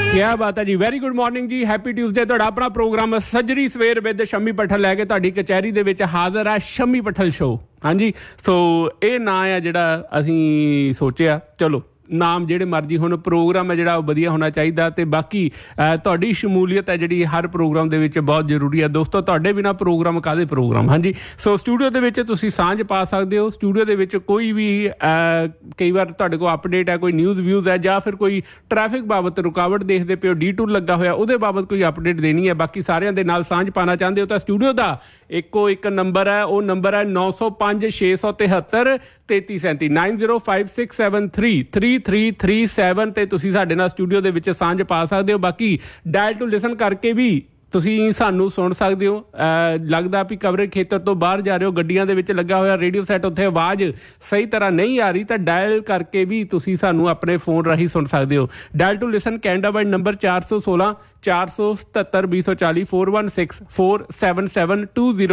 क्या बात है जी। वेरी गुड मॉर्निंग जी। Happy Tuesday. ਤੁਹਾਡਾ ਆਪਣਾ ਪ੍ਰੋਗਰਾਮ ਸੱਜਰੀ ਸਵੇਰ ਵਿਦ ਸ਼ੰਮੀ ਪੱਠਲ ਲੈ ਕੇ ਤੁਹਾਡੀ ਕਚਹਿਰੀ ਦੇ ਵਿੱਚ ਹਾਜ਼ਰ ਆ ਸ਼ੰਮੀ ਪੱਠਲ ਸ਼ੋ। ਹਾਂਜੀ, ਸੋ ਇਹ ਨਾਂ ਆ ਜਿਹੜਾ ਅਸੀਂ ਸੋਚਿਆ, ਚਲੋ ਨਾਮ ਜਿਹੜੇ ਮਰਜ਼ੀ ਹੁਣ, ਪ੍ਰੋਗਰਾਮ ਹੈ ਜਿਹੜਾ ਉਹ ਵਧੀਆ ਹੋਣਾ ਚਾਹੀਦਾ। ਅਤੇ ਬਾਕੀ ਤੁਹਾਡੀ ਸ਼ਮੂਲੀਅਤ ਹੈ ਜਿਹੜੀ ਹਰ ਪ੍ਰੋਗਰਾਮ ਦੇ ਵਿੱਚ ਬਹੁਤ ਜ਼ਰੂਰੀ ਹੈ ਦੋਸਤੋ। ਤੁਹਾਡੇ ਬਿਨਾਂ ਪ੍ਰੋਗਰਾਮ ਕਾਹਦੇ ਪ੍ਰੋਗਰਾਮ। ਹਾਂਜੀ, ਸੋ ਸਟੂਡੀਓ ਦੇ ਵਿੱਚ ਤੁਸੀਂ ਸਾਂਝ ਪਾ ਸਕਦੇ ਹੋ। ਸਟੂਡੀਓ ਦੇ ਵਿੱਚ ਕੋਈ ਵੀ ਕਈ ਵਾਰ ਤੁਹਾਡੇ ਕੋਲ ਅਪਡੇਟ ਹੈ, ਕੋਈ ਨਿਊਜ਼ ਵਿਊਜ਼ ਹੈ, ਜਾਂ ਫਿਰ ਕੋਈ ਟਰੈਫਿਕ ਬਾਬਤ ਰੁਕਾਵਟ ਦੇਖਦੇ ਪਿਓ, ਡੀ2 ਲੱਗਾ ਹੋਇਆ, ਉਹਦੇ ਬਾਬਤ ਕੋਈ ਅਪਡੇਟ ਦੇਣੀ ਹੈ, ਬਾਕੀ ਸਾਰਿਆਂ ਦੇ ਨਾਲ ਸਾਂਝ ਪਾਉਣਾ ਚਾਹੁੰਦੇ ਹੋ ਤਾਂ ਸਟੂਡੀਓ ਦਾ ਇੱਕੋ ਇੱਕ ਨੰਬਰ ਹੈ, ਉਹ ਨੰਬਰ ਹੈ 905 673 3337 9056733337 ਤੇ ਤੁਸੀਂ ਸਾਡੇ ਨਾਲ ਸਟੂਡੀਓ ਦੇ ਵਿੱਚ ਸਾਂਝ ਪਾ ਸਕਦੇ ਹੋ। ਬਾਕੀ ਡਾਇਲ ਟੂ ਲਿਸਨ ਕਰਕੇ ਵੀ ਤੁਸੀਂ ਸਾਨੂੰ ਸੁਣ ਸਕਦੇ ਹੋ। ਲੱਗਦਾ ਵੀ ਕਵਰੇਜ ਖੇਤਰ ਤੋਂ ਬਾਹਰ ਜਾ ਰਹੇ ਹੋ, ਗੱਡੀਆਂ ਦੇ ਵਿੱਚ ਲੱਗਾ ਹੋਇਆ ਰੇਡੀਓ ਸੈੱਟ, ਉੱਥੇ ਆਵਾਜ਼ ਸਹੀ ਤਰ੍ਹਾਂ ਨਹੀਂ ਆ ਰਹੀ, ਤਾਂ ਡਾਇਲ ਕਰਕੇ ਵੀ ਤੁਸੀਂ ਸਾਨੂੰ ਆਪਣੇ ਫੋਨ ਰਾਹੀਂ ਸੁਣ ਸਕਦੇ ਹੋ। Dial to listen Canada wide number 416 477 240 416 477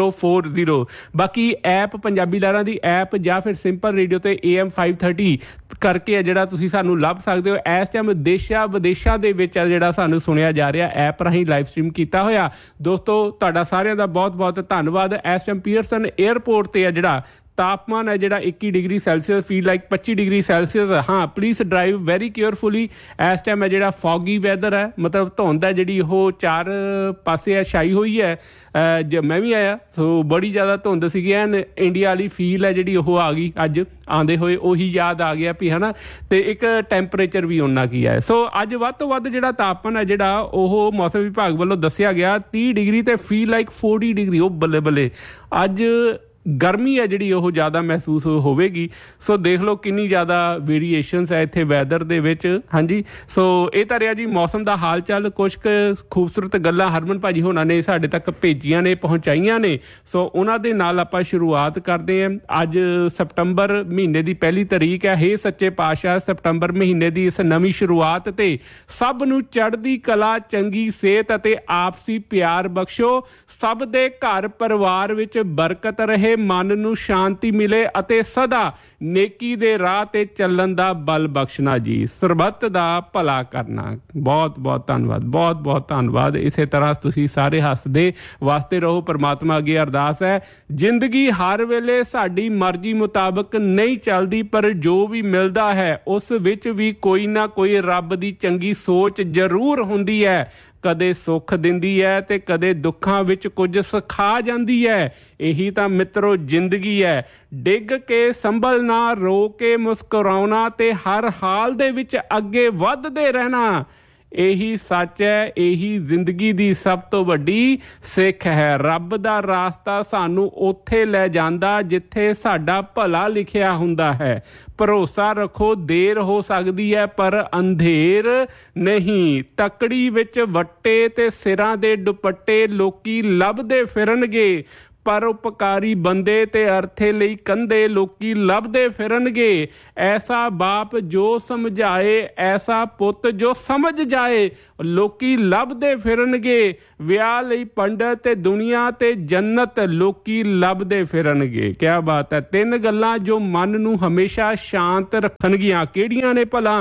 2040। ਬਾਕੀ ਐਪ ਪੰਜਾਬੀ ਲਹਿਰਾਂ ਦੀ ਐਪ ਜਾਂ ਫਿਰ ਸਿੰਪਲ ਰੇਡੀਓ ਤੇ AM 530 ਕਰਕੇ ਹੈ ਜਿਹੜਾ ਤੁਸੀਂ ਸਾਨੂੰ ਲੱਭ ਸਕਦੇ ਹੋ। ਇਸ ਟਾਈਮ ਦੇਸ਼ਾਂ ਵਿਦੇਸ਼ਾਂ ਦੇ ਵਿੱਚ ਜਿਹੜਾ ਸਾਨੂੰ ਸੁਣਿਆ ਜਾ ਰਿਹਾ ਐਪ ਰਾਹੀਂ ਲਾਈਵ ਸਟ੍ਰੀਮ ਕੀਤਾ ਹੋਇਆ। ਦੋਸਤੋ ਤੁਹਾਡਾ ਸਾਰਿਆਂ ਦਾ ਬਹੁਤ ਬਹੁਤ ਧੰਨਵਾਦ। ਇਸ ਟਾਈਮ ਪੀਅਰਸਨ ਏਅਰਪੋਰਟ ਤੇ ਹੈ ਜਿਹੜਾ ਤਾਪਮਾਨ ਹੈ ਜਿਹੜਾ 21 degree Celsius, feel like 25 degree Celsius. ਹਾਂ, ਪਲੀਜ਼ ਡਰਾਈਵ ਵੈਰੀ ਕੇਅਰਫੁਲੀ। ਇਸ ਟਾਈਮ ਹੈ ਜਿਹੜਾ ਫੌਗੀ ਵੈਦਰ ਹੈ, ਮਤਲਬ ਧੁੰਦ ਹੈ ਜਿਹੜੀ ਉਹ ਚਾਰ ਪਾਸੇ ਹੈ ਛਾਈ ਹੋਈ ਹੈ। ਮੈਂ ਵੀ ਆਇਆ, ਸੋ ਬੜੀ ਜ਼ਿਆਦਾ ਧੁੰਦ ਸੀਗੀ, ਐਨ ਇੰਡੀਆ ਵਾਲੀ ਫੀਲ ਹੈ ਜਿਹੜੀ ਉਹ ਆ ਗਈ ਅੱਜ ਆਉਂਦੇ ਹੋਏ, ਉਹੀ ਯਾਦ ਆ ਗਿਆ ਵੀ ਹੈ ਨਾ। ਅਤੇ ਇੱਕ ਟੈਂਪਰੇਚਰ ਵੀ ਓਨਾ ਕੀ ਹੈ। ਸੋ ਅੱਜ ਵੱਧ ਤੋਂ ਵੱਧ ਜਿਹੜਾ ਤਾਪਮਾਨ ਹੈ ਜਿਹੜਾ ਉਹ ਮੌਸਮ ਵਿਭਾਗ ਵੱਲੋਂ ਦੱਸਿਆ ਗਿਆ 30 ਡਿਗਰੀ ਅਤੇ ਫੀਲ ਲਾਈਕ 40 ਡਿਗਰੀ। ਉਹ ਬੱਲੇ ਬੱਲੇ, ਅੱਜ ਗਰਮੀ ਹੈ ਜਿਹੜੀ ਉਹ ਜ਼ਿਆਦਾ ਮਹਿਸੂਸ ਹੋਵੇਗੀ। ਸੋ ਦੇਖ ਲਓ ਕਿੰਨੀ ਜ਼ਿਆਦਾ ਵੇਰੀਏਸ਼ਨਸ ਹੈ ਇੱਥੇ ਵੈਦਰ ਦੇ ਵਿੱਚ। ਹਾਂਜੀ, ਸੋ ਇਹ ਤਾਂ ਰਿਹਾ ਜੀ ਮੌਸਮ ਦਾ ਹਾਲ ਚਾਲ। ਕੁਛ ਕੁ ਖੂਬਸੂਰਤ ਗੱਲਾਂ ਹਰਮਨ ਭਾਜੀ ਹੋਣਾ ਨੇ ਸਾਡੇ ਤੱਕ ਭੇਜੀਆਂ ਨੇ, ਪਹੁੰਚਾਈਆਂ ਨੇ, ਸੋ ਉਹਨਾਂ ਦੇ ਨਾਲ ਆਪਾਂ ਸ਼ੁਰੂਆਤ ਕਰਦੇ ਹਾਂ। ਅੱਜ ਸਤੰਬਰ ਮਹੀਨੇ ਦੀ 1 ਤਾਰੀਖ ਹੈ। ਹੇ ਸੱਚੇ ਪਾਤਸ਼ਾਹ, ਸਤੰਬਰ ਮਹੀਨੇ ਦੀ ਇਸ ਨਵੀਂ ਸ਼ੁਰੂਆਤ ਤੇ ਸਭ ਨੂੰ ਚੜ੍ਹਦੀ ਕਲਾ, ਚੰਗੀ ਸਿਹਤ ਅਤੇ ਆਪਸੀ ਪਿਆਰ ਬਖਸ਼ੋ। ਸਭ ਦੇ ਘਰ ਪਰਿਵਾਰ ਵਿੱਚ ਬਰਕਤ ਰਹੇ, ਮਨ ਨੂੰ ਸ਼ਾਂਤੀ ਮਿਲੇ ਅਤੇ ਸਦਾ ਨੇਕੀ ਦੇ ਰਾਹ ਤੇ ਚੱਲਣ ਦਾ ਬਲ ਬਖਸ਼ਣਾ ਜੀ। ਸਰਬੱਤ ਦਾ ਭਲਾ ਕਰਨਾ। ਬਹੁਤ ਬਹੁਤ ਧੰਨਵਾਦ, ਬਹੁਤ ਬਹੁਤ ਧੰਨਵਾਦ। ਇਸੇ ਤਰ੍ਹਾਂ ਤੁਸੀਂ ਸਾਰੇ ਹੱਸਦੇ ਵਾਸਤੇ ਰਹੋ। ਪਰਮਾਤਮਾ ਅੱਗੇ ਅਰਦਾਸ ਹੈ, ਜ਼ਿੰਦਗੀ ਹਰ ਵੇਲੇ ਸਾਡੀ ਮਰਜ਼ੀ ਮੁਤਾਬਕ ਨਹੀਂ ਚੱਲਦੀ, ਪਰ ਜੋ ਵੀ ਮਿਲਦਾ ਹੈ ਉਸ ਵਿੱਚ ਵੀ ਕੋਈ ਨਾ ਕੋਈ ਰੱਬ ਦੀ ਚੰਗੀ ਸੋਚ ਜ਼ਰੂਰ ਹੁੰਦੀ ਹੈ। ਕਦੇ ਸੁੱਖ ਦਿੰਦੀ ਹੈ ਤੇ ਕਦੇ ਦੁੱਖਾਂ ਵਿੱਚ ਕੁਝ ਸਿਖਾ ਜਾਂਦੀ ਹੈ। ਇਹੀ ਤਾਂ ਮਿੱਤਰੋ ਜ਼ਿੰਦਗੀ ਹੈ। ਡਿੱਗ ਕੇ ਸੰਭਲਣਾ, ਰੋ ਕੇ ਮੁਸਕਰਾਉਣਾ ਤੇ ਹਰ ਹਾਲ ਦੇ ਵਿੱਚ ਅੱਗੇ ਵੱਧਦੇ ਰਹਿਣਾ, ਇਹੀ ਸੱਚ ਹੈ। ਇਹੀ ਜ਼ਿੰਦਗੀ ਦੀ ਸਭ ਤੋਂ ਵੱਡੀ ਸਿੱਖ ਹੈ। ਰੱਬ ਦਾ ਰਾਸਤਾ ਸਾਨੂੰ ਉੱਥੇ ਲੈ ਜਾਂਦਾ ਜਿੱਥੇ ਸਾਡਾ ਭਲਾ ਲਿਖਿਆ ਹੁੰਦਾ ਹੈ। ਭਰੋਸਾ ਰੱਖੋ, ਦੇਰ ਹੋ ਸਕਦੀ ਹੈ ਪਰ ਅੰਧੇਰ ਨਹੀਂ। ਤਕੜੀ ਵਿੱਚ ਵੱਟੇ ਤੇ ਸਿਰਾਂ ਦੇ ਦੁਪੱਟੇ ਲੋਕੀ ਲੱਭਦੇ ਫਿਰਨਗੇ, ਪਰਉਪਕਾਰੀ ਬੰਦੇ ਤੇ ਅਰਥੇ ਲਈ ਕੰਧੇ ਲੋਕੀ ਲੱਭਦੇ ਫਿਰਨਗੇ। ਐਸਾ ਬਾਪ ਜੋ ਸਮਝਾਏ, ਐਸਾ ਪੁੱਤ ਜੋ ਸਮਝ ਜਾਏ, ਲੋਕੀ ਲੱਭਦੇ ਫਿਰਨਗੇ। ਵਿਆਹ ਲਈ ਪੰਡਤ ਤੇ ਦੁਨੀਆ ਤੇ ਜੰਨਤ ਲੋਕੀ ਲੱਭਦੇ ਫਿਰਨਗੇ। ਕਿਆ ਬਾਤ ਹੈ। 3 ਗੱਲਾਂ ਜੋ ਮਨ ਨੂੰ ਹਮੇਸ਼ਾ ਸ਼ਾਂਤ ਰੱਖਣਗੀਆਂ। ਕਿਹੜੀਆਂ ਨੇ ਭਲਾ?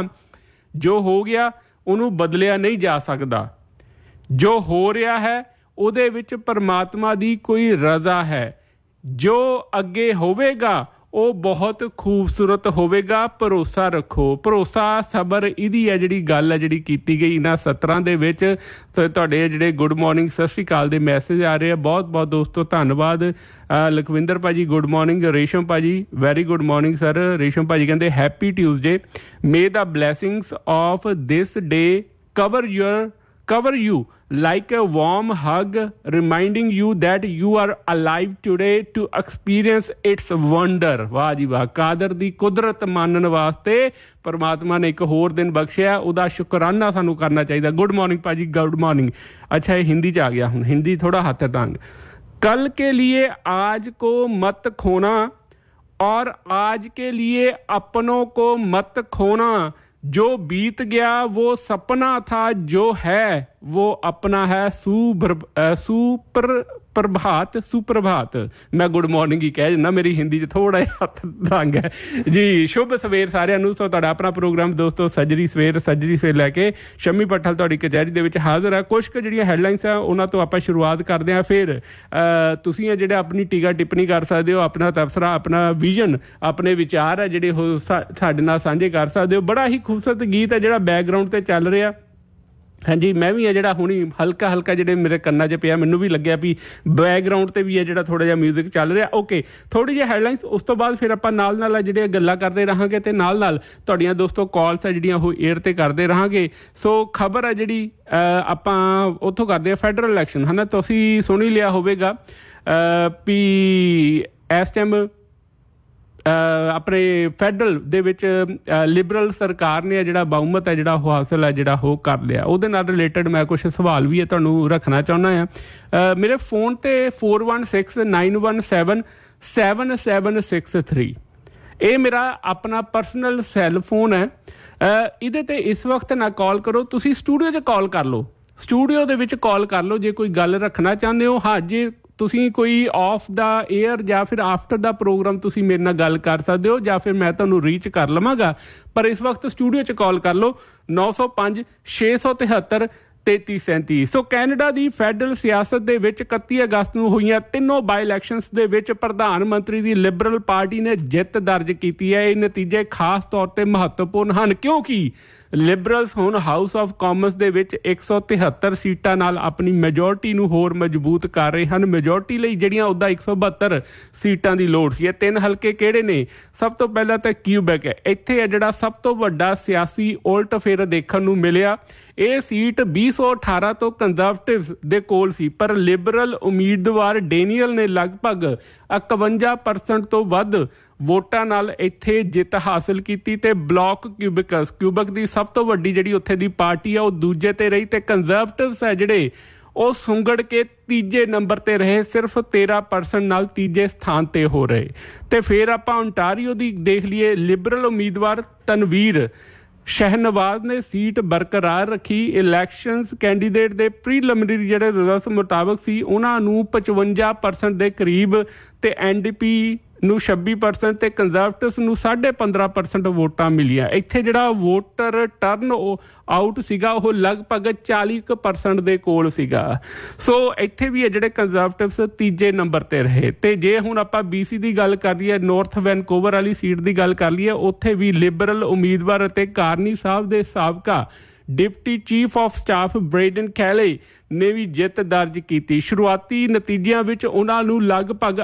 ਜੋ ਹੋ ਗਿਆ ਉਹਨੂੰ ਬਦਲਿਆ ਨਹੀਂ ਜਾ ਸਕਦਾ, ਜੋ ਹੋ ਰਿਹਾ ਹੈ ਉਹਦੇ ਵਿੱਚ ਪਰਮਾਤਮਾ ਦੀ ਕੋਈ ਰਜ਼ਾ ਹੈ, ਜੋ ਅੱਗੇ ਹੋਵੇਗਾ ਉਹ ਬਹੁਤ ਖੂਬਸੂਰਤ ਹੋਵੇਗਾ। ਭਰੋਸਾ ਰੱਖੋ। ਭਰੋਸਾ, ਸਬਰ, ਇਹਦੀ ਹੈ ਜਿਹੜੀ ਗੱਲ ਹੈ ਜਿਹੜੀ ਕੀਤੀ ਗਈ ਇਹਨਾਂ ਸਤਰਾਂ ਦੇ ਵਿੱਚ। ਤੁਹਾਡੇ ਜਿਹੜੇ ਗੁੱਡ ਮਾਰਨਿੰਗ, ਸਤਿ ਸ਼੍ਰੀ ਅਕਾਲ ਦੇ ਮੈਸੇਜ ਆ ਰਹੇ ਆ। ਬਹੁਤ ਬਹੁਤ ਦੋਸਤੋ ਧੰਨਵਾਦ। ਲਖਵਿੰਦਰ ਭਾਜੀ ਗੁੱਡ ਮਾਰਨਿੰਗ। ਰੇਸ਼ਮ ਭਾਜੀ ਵੈਰੀ ਗੁੱਡ ਮਾਰਨਿੰਗ ਸਰ। ਰੇਸ਼ਮ ਭਾਜੀ ਕਹਿੰਦੇ happy Tuesday, may the blessings of this day cover you like a warm hug, reminding you that you are alive today to experience its wonder। ਵਾਹ ਜੀ ਵਾਹ। ਕਾਦਰ ਦੀ ਕੁਦਰਤ ਮਾਨਣ ਵਾਸਤੇ ਪਰਮਾਤਮਾ ਨੇ ਇੱਕ ਹੋਰ ਦਿਨ ਬਖਸ਼ਿਆ, ਉਹਦਾ ਸ਼ੁਕਰਾਨਾ ਸਾਨੂੰ ਕਰਨਾ ਚਾਹੀਦਾ। ਗੁੱਡ ਮਾਰਨਿੰਗ ਭਾਜੀ, ਗੁੱਡ ਮਾਰਨਿੰਗ। ਅੱਛਾ, ਇਹ ਹਿੰਦੀ 'ਚ ਆ ਗਿਆ ਹੁਣ, ਹਿੰਦੀ ਥੋੜਾ ਹੱਥ ਤੰਗ। कल के लिए आज को मत खोना और आज के लिए अपनों को मत खोना। जो बीत गया वो सपना था, जो है वो अपना है। सुप्रभात मैं गुड मॉर्निंग ही कह दिंदा, मेरी हिंदी च थोड़ा जिहा हत्थ तंग है जी। शुभ सवेर सारिਆਂ ਨੂੰ। सो ਤੁਹਾਡਾ ਆਪਣਾ ਪ੍ਰੋਗਰਾਮ ਦੋਸਤੋ ਸੱਜਰੀ ਸਵੇਰ ਲੈ ਕੇ ਸ਼ੰਮੀ ਪੱਠਲ ਤੁਹਾਡੀ ਕਚਹਿਰੀ ਦੇ ਵਿੱਚ ਹਾਜ਼ਰ ਹੈ। ਕੁਝ ਕੁ ਜਿਹੜੀਆਂ ਹੈਡਲਾਈਨਸ ਆ ਉਹਨਾਂ ਤੋਂ ਆਪਾਂ ਸ਼ੁਰੂਆਤ ਕਰਦੇ ਹਾਂ, ਫਿਰ ਤੁਸੀਂ ਜਿਹੜੇ ਆਪਣੀ ਟੀਕਾ ਟਿੱਪਣੀ ਕਰ ਸਕਦੇ ਹੋ, ਆਪਣਾ ਤਬਸਰਾ, ਆਪਣਾ ਵਿਜ਼ਨ, ਆਪਣੇ ਵਿਚਾਰ ਹੈ ਜਿਹੜੇ ਉਹ ਸਾਡੇ ਨਾਲ ਸਾਂਝੇ ਕਰ ਸਕਦੇ ਹੋ। ਬੜਾ ਹੀ ਖੂਬਸੂਰਤ ਗੀਤ ਹੈ ਜਿਹੜਾ ਬੈਕਗਰਾਊਂਡ ਤੇ ਚੱਲ ਰਿਹਾ। ਹਾਂਜੀ, ਮੈਂ ਵੀ ਹੈ ਜਿਹੜਾ ਹੁਣੀ ਹਲਕਾ ਜਿਹੜੇ ਮੇਰੇ ਕੰਨਾਂ 'ਚ ਪਿਆ, ਮੈਨੂੰ ਵੀ ਲੱਗਿਆ ਵੀ ਬੈਕਗਰਾਊਂਡ 'ਤੇ ਵੀ ਹੈ ਜਿਹੜਾ ਥੋੜ੍ਹਾ ਜਿਹਾ ਮਿਊਜ਼ਿਕ ਚੱਲ ਰਿਹਾ। ਓਕੇ, ਥੋੜ੍ਹੀ ਜਿਹੀ ਹੈਡਲਾਈਨਸ, ਉਸ ਤੋਂ ਬਾਅਦ ਫਿਰ ਆਪਾਂ ਨਾਲ ਜਿਹੜੀਆਂ ਗੱਲਾਂ ਕਰਦੇ ਰਹਾਂਗੇ ਅਤੇ ਨਾਲ ਤੁਹਾਡੀਆਂ ਦੋਸਤੋ ਕਾਲਸ ਹੈ ਜਿਹੜੀਆਂ ਉਹ ਏਅਰ 'ਤੇ ਕਰਦੇ ਰਹਾਂਗੇ। ਸੋ ਖਬਰ ਹੈ ਜਿਹੜੀ ਆਪਾਂ ਉੱਥੋਂ ਕਰਦੇ ਹਾਂ, ਫੈਡਰਲ ਇਲੈਕਸ਼ਨ ਹੈ ਨਾ, ਤੁਸੀਂ ਸੁਣ ਹੀ ਲਿਆ ਹੋਵੇਗਾ ਵੀ ਇਸ ਟਾਈਮ ਆਪਣੇ ਫੈਡਰਲ ਦੇ ਵਿੱਚ ਲਿਬਰਲ ਸਰਕਾਰ ਨੇ ਜਿਹੜਾ ਬਹੁਮਤ ਹੈ ਜਿਹੜਾ ਉਹ ਹਾਸਲ ਹੈ ਜਿਹੜਾ ਉਹ ਕਰ ਲਿਆ। ਉਹਦੇ ਨਾਲ ਰਿਲੇਟਡ ਮੈਂ ਕੁਛ ਸਵਾਲ ਵੀ ਹੈ ਤੁਹਾਨੂੰ ਰੱਖਣਾ ਚਾਹੁੰਦਾ ਹਾਂ। ਮੇਰੇ ਫੋਨ 'ਤੇ 4169177763 ਇਹ ਮੇਰਾ ਆਪਣਾ ਪਰਸਨਲ ਸੈੱਲ ਫੋਨ ਹੈ। ਇਹਦੇ 'ਤੇ ਇਸ ਵਕਤ ਨਾ ਕਾਲ ਕਰੋ, ਤੁਸੀਂ ਸਟੂਡੀਓ 'ਚ ਕਾਲ ਕਰ ਲਓ, ਸਟੂਡੀਓ ਦੇ ਵਿੱਚ ਕਾਲ ਕਰ ਲਓ ਜੇ ਕੋਈ ਗੱਲ ਰੱਖਣਾ ਚਾਹੁੰਦੇ ਹੋ। ਹਾਂ, ਜੇ ਤੁਸੀਂ ਕੋਈ ਆਫ ਦਾ ਏਅਰ ਜਾਂ ਫਿਰ ਆਫਟਰ ਦਾ ਪ੍ਰੋਗਰਾਮ ਤੁਸੀਂ ਮੇਰੇ ਨਾਲ ਗੱਲ ਕਰ ਸਕਦੇ ਹੋ, ਜਾਂ ਫਿਰ ਮੈਂ ਤੁਹਾਨੂੰ ਰੀਚ ਕਰ ਲਵਾਂਗਾ, ਪਰ ਇਸ ਵਕਤ ਸਟੂਡੀਓ 'ਚ ਕਾਲ ਕਰ ਲਓ 905-673-3337। ਸੋ ਕੈਨੇਡਾ ਦੀ ਫੈਡਰਲ ਸਿਆਸਤ ਦੇ ਵਿੱਚ 31 ਅਗਸਤ ਨੂੰ ਹੋਈਆਂ ਤਿੰਨੋਂ ਬਾਈ ਇਲੈਕਸ਼ਨਸ ਦੇ ਵਿੱਚ ਪ੍ਰਧਾਨ ਮੰਤਰੀ ਦੀ ਲਿਬਰਲ ਪਾਰਟੀ ਨੇ ਜਿੱਤ ਦਰਜ ਕੀਤੀ ਹੈ। ਇਹ ਨਤੀਜੇ ਖਾਸ ਤੌਰ ਤੇ ਮਹੱਤਵਪੂਰਨ ਹਨ ਕਿਉਂਕਿ ਲਿਬਰਲਸ ਹੁਣ ਹਾਊਸ ਆਫ ਕਾਮਨਸ ਦੇ ਵਿੱਚ 173 ਸੀਟਾਂ ਨਾਲ ਆਪਣੀ ਮੈਜੋਰਟੀ ਨੂੰ ਹੋਰ ਮਜ਼ਬੂਤ ਕਰ ਰਹੇ ਹਨ। ਮੈਜੋਰਟੀ ਲਈ ਜਿਹੜੀਆਂ ਉਹਦਾ 172 ਸੀਟਾਂ ਦੀ ਲੋੜ ਸੀ। ਇਹ ਤਿੰਨ ਹਲਕੇ ਕਿਹੜੇ ਨੇ? ਸਭ ਤੋਂ ਪਹਿਲਾਂ ਤਾਂ ਕਿਊਬੈਕ ਹੈ। ਇੱਥੇ ਹੈ ਜਿਹੜਾ ਸਭ ਤੋਂ ਵੱਡਾ ਸਿਆਸੀ ਉਲਟ ਫੇਰ ਦੇਖਣ ਨੂੰ ਮਿਲਿਆ। ਇਹ ਸੀਟ 2018 ਤੋਂ ਕੰਜ਼ਰਵੇਟਿਵਸ ਦੇ ਕੋਲ ਸੀ, ਪਰ ਲਿਬਰਲ ਉਮੀਦਵਾਰ ਡੇਨੀਅਲ ਨੇ ਲਗਭਗ 51% ਤੋਂ ਵੱਧ ਵੋਟਾਂ ਨਾਲ ਇੱਥੇ ਜਿੱਤ ਹਾਸਲ ਕੀਤੀ ਤੇ ਬਲਾਕ ਕਿਊਬਕ ਦੀ ਸਭ ਤੋਂ ਵੱਡੀ ਜਿਹੜੀ ਉੱਥੇ ਦੀ ਪਾਰਟੀ ਆ ਉਹ ਦੂਜੇ ਤੇ ਰਹੀ ਤੇ ਕੰਜ਼ਰਵੇਟਿਵਸ ਹੈ ਜਿਹੜੇ ਉਹ ਸੁੰਗੜ ਕੇ ਤੀਜੇ ਨੰਬਰ ਤੇ ਰਹੇ, ਸਿਰਫ 13% ਨਾਲ ਤੀਜੇ ਸਥਾਨ ਤੇ ਹੋ ਰਹੇ। ਤੇ ਫਿਰ ਆਪਾਂ ਓਨਟਾਰੀਓ ਦੀ ਦੇਖ ਲਈਏ, ਲਿਬਰਲ ਉਮੀਦਵਾਰ ਤਨਵੀਰ ਸ਼ਹਿਨਵਾਜ਼ ਨੇ ਸੀਟ ਬਰਕਰਾਰ ਰੱਖੀ। ਇਲੈਕਸ਼ਨਸ ਕੈਂਡੀਡੇਟ ਦੇ ਪ੍ਰੀਲਿਮਿਨਰੀ ਜਿਹੜੇ ਰਿਜ਼ਲਟਸ ਮੁਤਾਬਕ ਸੀ ਉਹਨਾਂ ਨੂੰ 55% ਦੇ ਕਰੀਬ ਤੇ NDP ਨੂੰ 26% ਤੇ ਕੰਜ਼ਰਵੇਟਿਵਸ ਨੂੰ 15.5% ਵੋਟਾਂ ਮਿਲੀਆਂ। ਇੱਥੇ ਜਿਹੜਾ ਵੋਟਰ ਟਰਨ ਆਊਟ ਸੀਗਾ ਉਹ ਲਗਭਗ 40% ਦੇ ਕੋਲ ਸੀਗਾ। ਸੋ ਇੱਥੇ ਵੀ ਇਹ ਜਿਹੜੇ ਕੰਜ਼ਰਵੇਟਿਵਸ ਤੀਜੇ ਨੰਬਰ ਤੇ ਰਹੇ। ਤੇ ਜੇ ਹੁਣ ਆਪਾਂ BC ਦੀ ਗੱਲ ਕਰ ਲਈਏ, ਨਾਰਥ ਵੈਨਕੂਵਰ ਵਾਲੀ ਸੀਟ ਦੀ ਗੱਲ ਕਰ ਲਈਏ, ਉੱਥੇ ਵੀ ਲਿਬਰਲ ਉਮੀਦਵਾਰ ਅਤੇ ਕਾਰਨੀ ਸਾਹਿਬ ਦੇ ਸਾਬਕਾ deputy chief of staff ਬ੍ਰੇਡਨ Kaile ਨੇ ਵੀ ਜਿੱਤ ਦਰਜ ਕੀਤੀ। ਸ਼ੁਰੂਆਤੀ ਨਤੀਜਿਆਂ ਵਿੱਚ ਉਹਨਾਂ ਨੂੰ ਲਗਭਗ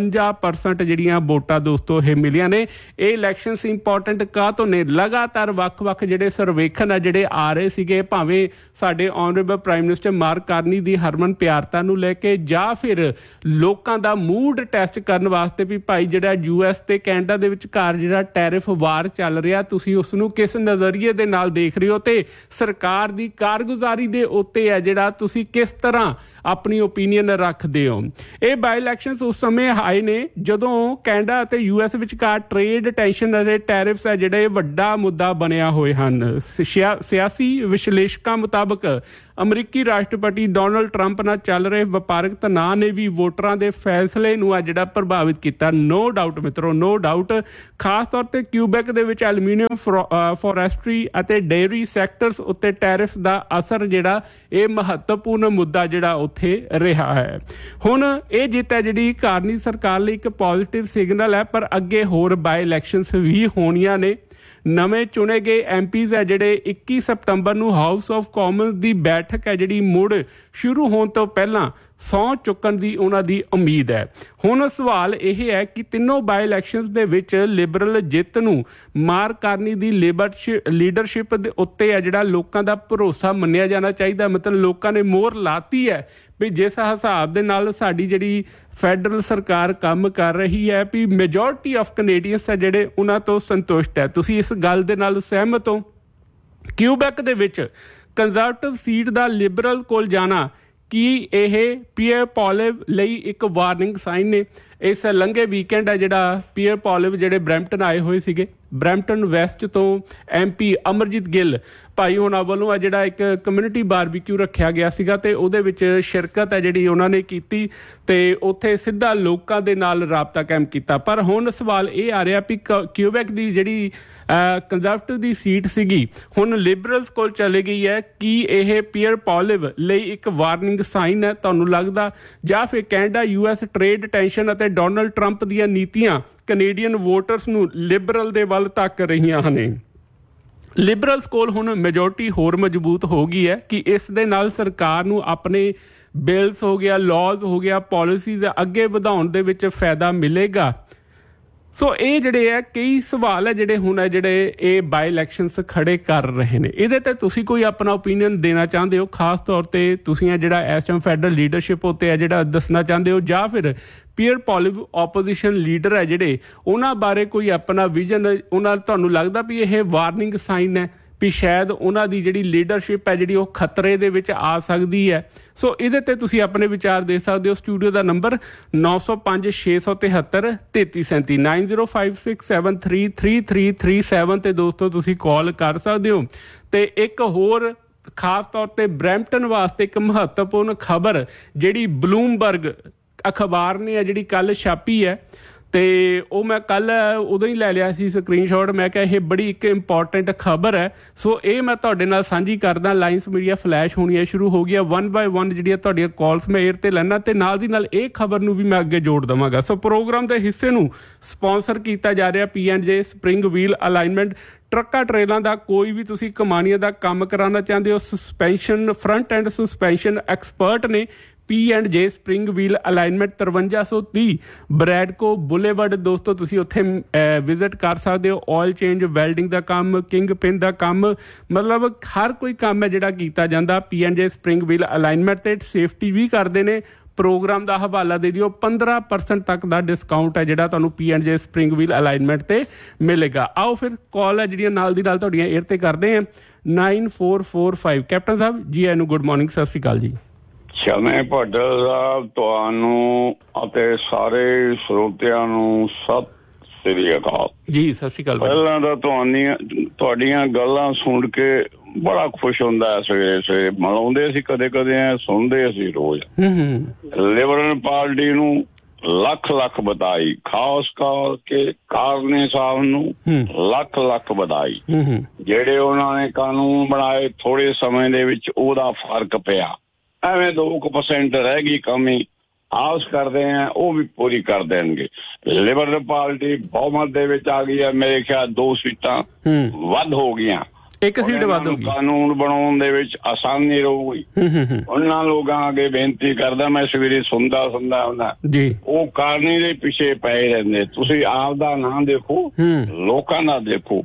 58% ਜਿਹੜੀਆਂ ਵੋਟਾਂ ਦੋਸਤੋ ਇਹ ਮਿਲੀਆਂ ਨੇ। ਇਹ ਇਲੈਕਸ਼ਨਸ ਇੰਪੋਰਟੈਂਟ ਕਾਹਤੋਂ ਨੇ? ਲਗਾਤਾਰ ਵੱਖ-ਵੱਖ ਜਿਹੜੇ ਸਰਵੇਖਣ ਆ ਜਿਹੜੇ ਆ ਰਹੇ ਸੀਗੇ, ਭਾਵੇਂ ਸਾਡੇ honourable prime minister mark Carney ਦੀ ਹਰਮਨ ਪਿਆਰਤਾ ਨੂੰ ਲੈ ਕੇ, ਜਾਂ ਫਿਰ ਲੋਕਾਂ ਦਾ ਮੂਡ ਟੈਸਟ ਕਰਨ ਵਾਸਤੇ ਵੀ ਭਾਈ ਜਿਹੜਾ US ਤੇ ਕੈਨੇਡਾ ਦੇ ਵਿਚਕਾਰ ਜਿਹੜਾ ਟੈਰਿਫ ਵਾਰ ਚੱਲ ਰਿਹਾ, ਤੁਸੀਂ ਉਸ ਨੂੰ ਕਿਸ ਨਜ਼ਰੀਏ ਦੇ ਨਾਲ ਦੇਖ ਰਹੇ ਹੋ ਤੇ ਸਰਕਾਰ ਦੀ ਕਾਰਗੁਜ਼ਾਰੀ ਦੇ ਉੱਤੇ ਹੈ ਜਿਹੜਾ ਤੁਸੀਂ ਕਿਸ ਤਰ੍ਹਾਂ ਆਪਣੀ ਓਪੀਨੀਅਨ ਰੱਖਦੇ ਹੋ। ਇਹ ਬਾਈ ਇਲੈਕਸ਼ਨਸ ਉਸ ਸਮੇਂ ਆਏ ਨੇ ਜਦੋਂ ਕੈਨੇਡਾ ਅਤੇ US ਵਿਚਕਾਰ ਟ੍ਰੇਡ ਟੈਂਸ਼ਨ ਅਤੇ ਟੈਰਿਫਸ ਹੈ ਜਿਹੜੇ ਵੱਡਾ ਮੁੱਦਾ ਬਣਿਆ ਹੋਏ ਹਨ। ਸਿਆਸੀ ਵਿਸ਼ਲੇਸ਼ਕਾਂ ਮੁਤਾਬਕ ਅਮਰੀਕੀ ਰਾਸ਼ਟਰਪਤੀ ਡੋਨਲਡ ਟਰੰਪ ਨਾਲ ਚੱਲ ਰਹੇ ਵਪਾਰਕ ਤਣਾਅ ਨੇ ਵੀ ਵੋਟਰਾਂ ਦੇ ਫੈਸਲੇ ਨੂੰ ਆ ਜਿਹੜਾ ਪ੍ਰਭਾਵਿਤ ਕੀਤਾ। ਨੋ ਡਾਊਟ ਮਿੱਤਰੋ, ਨੋ ਡਾਊਟ। ਖਾਸ ਤੌਰ ਤੇ ਕਿਊਬੈਕ ਦੇ ਵਿੱਚ ਐਲੂਮੀਨੀਅਮ, ਫੋਰੈਸਟਰੀ ਅਤੇ ਡੇਅਰੀ ਸੈਕਟਰਸ ਉੱਤੇ ਟੈਰਿਫ ਦਾ ਅਸਰ ਜਿਹੜਾ ਇਹ ਮਹੱਤਵਪੂਰਨ ਮੁੱਦਾ ਜਿਹੜਾ ਉੱਥੇ ਰਿਹਾ ਹੈ। ਹੁਣ ਇਹ ਜਿੱਤ ਹੈ ਜਿਹੜੀ ਕਾਰਨੀ ਸਰਕਾਰ ਲਈ ਇੱਕ ਪੋਜ਼ੀਟਿਵ ਸਿਗਨਲ ਹੈ, ਪਰ ਅੱਗੇ ਹੋਰ ਬਾਈ ਇਲੈਕਸ਼ਨਸ ਵੀ ਹੋਣੀਆਂ ਨੇ। ਨਵੇਂ ਚੁਣੇ ਗਏ MPs ਹੈ ਜਿਹੜੇ 21 ਸਤੰਬਰ ਨੂੰ ਹਾਊਸ ਆਫ ਕਾਮਨਸ ਦੀ ਬੈਠਕ ਹੈ ਜਿਹੜੀ ਮੁੜ ਸ਼ੁਰੂ ਹੋਣ ਤੋਂ ਪਹਿਲਾਂ ਸਹੁੰ ਚੁੱਕਣ ਦੀ ਉਹਨਾਂ ਦੀ ਉਮੀਦ ਹੈ। ਹੁਣ ਸਵਾਲ ਇਹ ਹੈ ਕਿ ਤਿੰਨੋਂ ਬਾਈ ਇਲੈਕਸ਼ਨਸ ਦੇ ਵਿੱਚ ਲਿਬਰਲ ਜਿੱਤ ਨੂੰ ਮਾਰਕ ਕਾਰਨੀ ਦੀ ਲੀਡਰਸ਼ਿਪ ਦੇ ਉੱਤੇ ਹੈ ਜਿਹੜਾ ਲੋਕਾਂ ਦਾ ਭਰੋਸਾ ਮੰਨਿਆ ਜਾਣਾ ਚਾਹੀਦਾ। ਮਤਲਬ ਲੋਕਾਂ ਨੇ ਮੋਹਰ ਲਾਤੀ ਹੈ ਵੀ ਜਿਸ ਹਿਸਾਬ ਦੇ ਨਾਲ ਸਾਡੀ ਜਿਹੜੀ ਫੈਡਰਲ ਸਰਕਾਰ ਕੰਮ ਕਰ ਰਹੀ ਹੈ ਵੀ ਮੈਜੋਰਟੀ ਆਫ ਕੈਨੇਡੀਅਨਸ ਹੈ ਜਿਹੜੇ ਉਹਨਾਂ ਤੋਂ ਸੰਤੁਸ਼ਟ ਹੈ। ਤੁਸੀਂ ਇਸ ਗੱਲ ਦੇ ਨਾਲ ਸਹਿਮਤ ਹੋ? ਕਿਊਬੈਕ ਦੇ ਵਿੱਚ ਕੰਜ਼ਰਵੇਟਿਵ ਸੀਟ ਦਾ ਲਿਬਰਲ ਕੋਲ ਜਾਣਾ ਕੀ ਇਹ ਪੀਅਰ ਪੋਲਿਵ ਲਈ ਇੱਕ ਵਾਰਨਿੰਗ ਸਾਈਨ ਨੇ? ਇਸ ਲੰਘੇ ਵੀਕਐਂਡ ਹੈ ਜਿਹੜਾ ਪੀਅਰ ਪੋਲਿਵ ਜਿਹੜੇ ਬਰੈਂਪਟਨ ਆਏ ਹੋਏ ਸੀਗੇ, ਬਰੈਂਪਟਨ ਵੈਸਟ ਤੋਂ MP ਅਮਰਜੀਤ ਗਿੱਲ ਭਾਈ ਹੋਣਾ ਵੱਲੋਂ ਆ ਜਿਹੜਾ ਇੱਕ ਕਮਿਊਨਿਟੀ ਬਾਰਬੀਕਿਊ ਰੱਖਿਆ ਗਿਆ ਸੀਗਾ ਤੇ ਉਹਦੇ ਵਿੱਚ ਸ਼ਿਰਕਤ ਹੈ ਜਿਹੜੀ ਉਹਨਾਂ ਨੇ ਕੀਤੀ ਤੇ ਉੱਥੇ ਸਿੱਧਾ ਲੋਕਾਂ ਦੇ ਨਾਲ ਰਾਬਤਾ ਕਾਇਮ ਕੀਤਾ। ਪਰ ਹੁਣ ਸਵਾਲ ਇਹ ਆ ਰਿਹਾ ਵੀ ਕਿਊਬੈਕ ਦੀ ਜਿਹੜੀ ਕੰਜ਼ਰਵੇਟਿਵ ਦੀ ਸੀਟ ਸੀਗੀ ਹੁਣ ਲਿਬਰਲਸ ਕੋਲ ਚਲੇ ਗਈ ਹੈ। ਕੀ ਇਹ ਪੀਅਰ ਪੋਲਿਵ ਲਈ ਇੱਕ ਵਾਰਨਿੰਗ ਸਾਈਨ ਹੈ ਤੁਹਾਨੂੰ ਲੱਗਦਾ, ਜਾਂ ਫਿਰ ਕੈਨੇਡਾ US ਟ੍ਰੇਡ ਟੈਂਸ਼ਨ ਅਤੇ ਡੋਨਲਡ ਟਰੰਪ ਦੀਆਂ ਨੀਤੀਆਂ ਕੈਨੇਡੀਅਨ ਵੋਟਰਸ ਨੂੰ ਲਿਬਰਲ ਦੇ ਵੱਲ ਧੱਕ ਰਹੀਆਂ ਨੇ? ਲਿਬਰਲਸ ਕੋਲ ਹੁਣ ਮੈਜੋਰਟੀ ਹੋਰ ਮਜ਼ਬੂਤ ਹੋ ਗਈ ਹੈ ਕਿ ਇਸ ਦੇ ਨਾਲ ਸਰਕਾਰ ਨੂੰ ਆਪਣੇ ਬਿਲਸ ਹੋ ਗਿਆ, ਲਾਜ਼ ਹੋ ਗਿਆ, ਪਾਲਿਸੀਜ਼ ਅੱਗੇ ਵਧਾਉਣ ਦੇ ਵਿੱਚ ਫਾਇਦਾ ਮਿਲੇਗਾ। ਸੋ ਇਹ ਜਿਹੜੇ ਹੈ ਕਈ ਸਵਾਲ ਹੈ ਜਿਹੜੇ ਹੁਣ ਹੈ ਜਿਹੜੇ ਇਹ ਬਾਈ ਇਲੈਕਸ਼ਨਸ ਖੜੇ ਕਰ ਰਹੇ ਨੇ। ਇਹਦੇ ਤੇ ਤੁਸੀਂ ਕੋਈ ਆਪਣਾ ਓਪੀਨੀਅਨ ਦੇਣਾ ਚਾਹੁੰਦੇ ਹੋ? ਖਾਸ ਤੌਰ ਤੇ ਤੁਸੀਂ ਇਹ ਜਿਹੜਾ ਇਸ ਟਾਈਮ ਫੈਡਰਲ ਲੀਡਰਸ਼ਿਪ ਉੱਤੇ ਹੈ ਜਿਹੜਾ ਦੱਸਣਾ ਚਾਹੁੰਦੇ ਹੋ, ਜਾਂ ਫਿਰ ਪੀਅਰ ਪੋਲਿਵ ਆਪੋਜੀਸ਼ਨ ਲੀਡਰ ਹੈ ਜਿਹੜੇ ਉਹਨਾਂ ਬਾਰੇ ਕੋਈ ਆਪਣਾ ਵਿਜ਼ਨ ਉਹਨਾਂ ਤੁਹਾਨੂੰ ਲੱਗਦਾ ਵੀ ਇਹ ਵਾਰਨਿੰਗ ਸਾਈਨ ਹੈ ਵੀ ਸ਼ਾਇਦ ਉਹਨਾਂ ਦੀ ਜਿਹੜੀ ਲੀਡਰਸ਼ਿਪ ਹੈ ਜਿਹੜੀ ਉਹ ਖਤਰੇ ਦੇ ਵਿੱਚ ਆ ਸਕਦੀ ਹੈ? ਸੋ ਇਹਦੇ ਤੇ ਤੁਸੀਂ ਆਪਣੇ ਵਿਚਾਰ ਦੇ ਸਕਦੇ ਹੋ। ਸਟੂਡੀਓ ਦਾ ਨੰਬਰ 905-673 3337 9056733337 ਤੇ ਦੋਸਤੋ ਤੁਸੀਂ ਕਾਲ ਕਰ ਸਕਦੇ ਹੋ। ਤੇ ਇੱਕ ਹੋਰ ਖਾਸ ਤੌਰ ਤੇ ਬਰੈਂਪਟਨ ਵਾਸਤੇ ਇੱਕ ਮਹੱਤਵਪੂਰਨ ਖਬਰ ਜਿਹੜੀ ਬਲੂਮਬਰਗ ਅਖਬਾਰ ਨੇ ਜਿਹੜੀ ਕੱਲ ਛਾਪੀ ਹੈ ਤੇ ਉਹ ਮੈਂ ਕੱਲ ਉਦੋਂ ਹੀ ਲੈ ਲਿਆ ਸੀ ਸਕਰੀਨਸ਼ਾਟ। ਮੈਂ ਕਿਹਾ ਇਹ ਬੜੀ ਇੱਕ ਇੰਪੋਰਟੈਂਟ ਖਬਰ ਹੈ, ਸੋ ਇਹ ਮੈਂ ਤੁਹਾਡੇ ਨਾਲ ਸਾਂਝੀ ਕਰਦਾ। ਲਾਈਨਸ ਮੀਡੀਆ ਫਲੈਸ਼ ਹੋਣੀਆਂ ਸ਼ੁਰੂ ਹੋ ਗਈਆਂ 1 by 1 ਜਿਹੜੀਆਂ ਤੁਹਾਡੀਆਂ ਕਾਲਸ ਮੈਂ ਏਅਰ ਤੇ ਲੈਣਾ ਤੇ ਨਾਲ ਦੀ ਨਾਲ ਇਹ ਖਬਰ ਨੂੰ ਵੀ ਮੈਂ ਅੱਗੇ ਜੋੜ ਦੇਵਾਂਗਾ। ਸੋ ਪ੍ਰੋਗਰਾਮ ਦੇ ਹਿੱਸੇ ਨੂੰ ਸਪਾਂਸਰ ਕੀਤਾ ਜਾ ਰਿਹਾ P&J ਸਪਰਿੰਗ ਵੀਲ ਅਲਾਈਨਮੈਂਟ। ਟਰੱਕਾਂ ਟਰੇਲਾਂ ਦਾ ਕੋਈ ਵੀ ਤੁਸੀਂ ਕਮਾਨੀਆਂ ਦਾ ਕੰਮ ਕਰਾਉਣਾ ਚਾਹੁੰਦੇ ਹੋ, suspension front end suspension expert ਨੇ P&J spring wheel alignment 5330 ਬਰੈਡਕੋ boulevard. ਦੋਸਤੋ ਤੁਸੀਂ ਉੱਥੇ ਵਿਜ਼ਿਟ ਕਰ ਸਕਦੇ ਹੋ। ਆਇਲ ਚੇਂਜ, ਵੈਲਡਿੰਗ ਦਾ ਕੰਮ, ਕਿੰਗ ਪਿਨ ਦਾ ਕੰਮ, ਮਤਲਬ ਹਰ ਕੋਈ ਕੰਮ ਹੈ ਜਿਹੜਾ ਕੀਤਾ ਜਾਂਦਾ P&J ਸਪਰਿੰਗ ਵੀਲ ਅਲਾਈਨਮੈਂਟ ਤੇ ਸੇਫਟੀ ਵੀ ਕਰਦੇ ਨੇ। ਪ੍ਰੋਗਰਾਮ ਦਾ ਹਵਾਲਾ ਦੇ ਦਿਓ, 15% ਤੱਕ ਦਾ ਡਿਸਕਾਊਂਟ ਹੈ ਜਿਹੜਾ ਤੁਹਾਨੂੰ P&J ਸਪਰਿੰਗ ਵੀਲ ਅਲਾਈਨਮੈਂਟ ਤੇ ਮਿਲੇਗਾ। ਆਓ ਫਿਰ ਕਾਲ ਹੈ ਜਿਹੜੀਆਂ ਨਾਲ ਦੀ ਨਾਲ ਤੁਹਾਡੀਆਂ ਏਅਰ ਤੇ ਕਰਦੇ ਹਾਂ 9445। ਕੈਪਟਨ ਸਾਹਿਬ ਜੀ ਆਇਆਂ ਨੂੰ, ਗੁੱਡ ਮਾਰਨਿੰਗ, ਸਤਿ ਸ਼੍ਰੀ ਅਕਾਲ ਜੀ। ਸ਼ਮੇ ਭੱਟਲ ਸਾਹਿਬ ਤੁਹਾਨੂੰ ਅਤੇ ਸਾਰੇ ਸਰੋਤਿਆਂ ਨੂੰ ਸਤਿ ਸ੍ਰੀ ਅਕਾਲ ਜੀ। ਸਤਿ ਸ਼੍ਰੀ ਅਕਾਲ। ਪਹਿਲਾਂ ਤਾਂ ਤੁਹਾਡੀਆਂ ਗੱਲਾਂ ਸੁਣ ਕੇ ਬੜਾ ਖੁਸ਼ ਹੁੰਦਾ ਹੈ। ਸਵੇਰੇ ਸਵੇਰੇ ਮਿਲਾਉਂਦੇ ਸੀ, ਕਦੇ ਕਦੇ ਸੁਣਦੇ ਸੀ ਰੋਜ਼। ਲਿਬਰਲ ਪਾਰਟੀ ਨੂੰ ਲੱਖ ਲੱਖ ਵਧਾਈ, ਖਾਸ ਕਰਕੇ ਕਾਰਨੇ ਸਾਹਿਬ ਨੂੰ ਲੱਖ ਲੱਖ ਵਧਾਈ। ਜਿਹੜੇ ਉਹਨਾਂ ਨੇ ਕਾਨੂੰਨ ਬਣਾਏ ਥੋੜੇ ਸਮੇਂ ਦੇ ਵਿੱਚ ਉਹਦਾ ਫਰਕ ਪਿਆ। ਐਵੇਂ 2% ਰਹਿ ਗਈ ਕਮੀ, ਆਸ ਕਰਦੇ ਆ ਉਹ ਵੀ ਪੂਰੀ ਕਰ ਦੇਣਗੇ। ਲਿਬਰਲ ਪਾਰਟੀ ਬਹੁਮਤ ਦੇ ਵਿੱਚ ਆ ਗਈ ਹੈ, ਮੇਰੇ ਖਿਆਲ 2 ਸੀਟਾਂ ਵੱਧ ਹੋ ਗਈਆਂ। ਇੱਕ ਸੀਟ ਵੱਧ ਹੋ ਗਈ। ਕਾਨੂੰਨ ਬਣਾਉਣ ਦੇ ਵਿੱਚ ਆਸਾਨੀ ਰਹੂਗੀ। ਉਹਨਾਂ ਲੋਕਾਂ ਅੱਗੇ ਬੇਨਤੀ ਕਰਦਾ, ਮੈਂ ਸਵੇਰੇ ਸੁਣਦਾ ਹੁੰਦਾ ਜੀ, ਉਹ ਕਾਰਨੀ ਦੇ ਪਿੱਛੇ ਪਏ ਰਹਿੰਦੇ। ਤੁਸੀਂ ਆਪ ਦਾ ਨਾਂ ਦੇਖੋ, ਲੋਕਾਂ ਦਾ ਦੇਖੋ।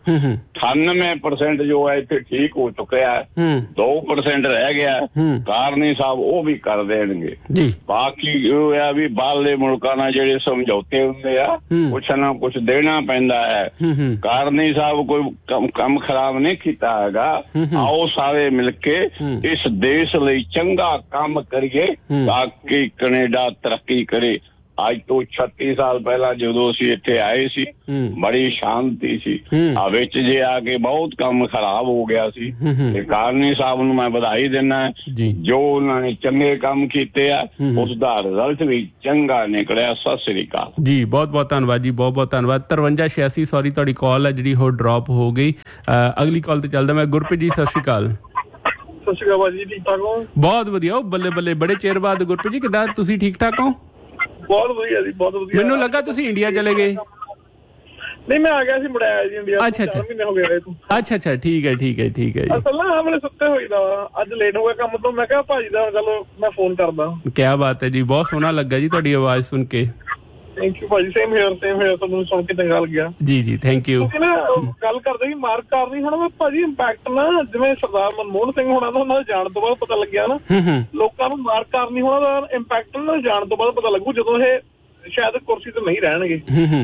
98% ਜੋ ਹੈ ਇੱਥੇ ਠੀਕ ਹੋ ਚੁੱਕਿਆ ਹੈ, 2% ਰਹਿ ਗਿਆ। ਕਾਰਨੀ ਸਾਹਿਬ ਉਹ ਵੀ ਕਰ ਦੇਣਗੇ। ਬਾਕੀ ਇਹ ਆ ਵੀ ਬਾਹਰਲੇ ਮੁਲਕਾਂ ਨਾਲ ਜਿਹੜੇ ਸਮਝੌਤੇ ਹੁੰਦੇ ਆ, ਕੁਛ ਨਾ ਕੁਛ ਦੇਣਾ ਪੈਂਦਾ ਹੈ। ਕਾਰਨੀ ਸਾਹਿਬ ਕੋਈ ਕੰਮ ਖਰਾਬ ਨਹੀਂ ਕੀਤਾ ਹੈਗਾ। ਆਓ ਸਾਰੇ ਮਿਲ ਕੇ ਇਸ ਦੇਸ਼ ਲਈ ਚੰਗਾ ਕੰਮ ਕਰੀਏ ਤਾਂ ਕਿ ਕੈਨੇਡਾ ਤਰੱਕੀ ਕਰੇ। ਅੱਜ ਤੋਂ 36 ਸਾਲ ਪਹਿਲਾਂ ਜਦੋਂ ਅਸੀਂ ਇੱਥੇ ਆਏ ਸੀ ਬੜੀ ਸ਼ਾਂਤੀ ਸੀ, ਵਿੱਚ ਜੇ ਆ ਕੇ ਬਹੁਤ ਕੰਮ ਖਰਾਬ ਹੋ ਗਿਆ ਸੀ। ਤੇ ਕਾਰਨੀ ਸਾਹਿਬ ਨੂੰ ਮੈਂ ਵਧਾਈ ਦਿੰਦਾ, ਜੋ ਉਹਨਾਂ ਨੇ ਚੰਗੇ ਕੰਮ ਕੀਤੇ ਆ ਉਸ ਦਾ ਰਿਜ਼ਲਟ ਵੀ ਚੰਗਾ ਨਿਕਲਿਆ। ਸਤਿ ਸ੍ਰੀ ਅਕਾਲ ਜੀ। ਬਹੁਤ ਬਹੁਤ ਧੰਨਵਾਦ ਜੀ, ਬਹੁਤ ਬਹੁਤ ਧੰਨਵਾਦ। 5386 ਸੌਰੀ ਤੁਹਾਡੀ ਕਾਲ ਹੈ ਜਿਹੜੀ ਉਹ ਡਰੋਪ ਹੋ ਗਈ। ਅਗਲੀ ਕਾਲ ਤੇ ਚੱਲਦਾ ਮੈਂ। ਗੁਰਪ੍ਰੀਤ ਜੀ ਸਤਿ ਸ਼੍ਰੀ ਅਕਾਲ। ਸਤਿ ਸ਼੍ਰੀ ਅਕਾਲ ਜੀ, ਠੀਕ ਠਾਕ ਹੋ? ਬਹੁਤ ਵਧੀਆ। ਬੱਲੇ ਬੱਲੇ, ਬੜੇ ਚਿਰ ਬਾਅਦ। ਗੁਰਪ੍ਰੀਤ ਜੀ ਕਿੱਦਾਂ, ਤੁਸੀਂ ਠੀਕ ਠਾਕ ਹੋ? ਬਹੁਤ ਵਧੀਆ ਜੀ, ਬਹੁਤ ਵਧੀਆ। ਮੈਨੂੰ ਲੱਗਾ ਤੁਸੀਂ ਇੰਡੀਆ ਚਲੇ ਗਏ। ਨਹੀਂ, ਮੈਂ ਆ ਗਿਆ ਸੀ, ਮੁੜਿਆ ਜੀ ਇੰਡੀਆ। ਅੱਛਾ ਮਹੀਨੇ ਹੋ ਗਏ ਤੂੰ। ਅੱਛਾ ਠੀਕ ਹੈ ਜੀ। ਅਸਲ ਨਾ ਹਮਲੇ ਸੁੱਤੇ ਹੋਈ ਦਾ, ਅੱਜ ਲੇਟ ਹੋ ਗਿਆ ਕੰਮ ਤੋਂ। ਮੈਂ ਕਿਹਾ ਭਾਜੀ ਦਾ ਚਲੋ ਮੈਂ ਫੋਨ ਕਰਦਾ। ਕਿਆ ਬਾਤ ਹੈ ਜੀ, ਬਹੁਤ ਸੋਹਣਾ ਲੱਗਾ ਜੀ ਤੁਹਾਡੀ ਆਵਾਜ਼ ਸੁਣ ਕੇ। ਥੈਂਕ ਯੂ ਭਾਜੀ, ਸੇਮ ਹੇਅਰ ਤੁਹਾਨੂੰ ਸੁਣ ਕੇ ਚੰਗਾ ਲੱਗਿਆ ਜੀ। Thank you. ਤੁਸੀਂ ਨਾ ਗੱਲ ਕਰਦੇ ਸੀ ਮਾਰਕ ਕਰਨੀ, ਹੁਣ ਭਾਜੀ ਇੰਪੈਕਟ ਨਾ ਜਿਵੇਂ ਸਰਦਾਰ ਮਨਮੋਹਨ ਸਿੰਘ ਹੋਣਾ ਦਾ ਉਹਨਾਂ ਜਾਣ ਤੋਂ ਬਾਅਦ ਪਤਾ ਲੱਗਿਆ ਨਾ, ਲੋਕਾਂ ਨੂੰ ਮਾਰਕ ਕਰਨੀ ਹੋਣਾ ਦਾ ਇੰਪੈਕਟ ਨਾ ਜਾਣ ਤੋਂ ਬਾਅਦ ਪਤਾ ਲੱਗੂ, ਜਦੋਂ ਇਹ ਸ਼ਾਇਦ ਕੁਰਸੀ ਤੇ ਨਹੀਂ ਰਹਿਣਗੇ।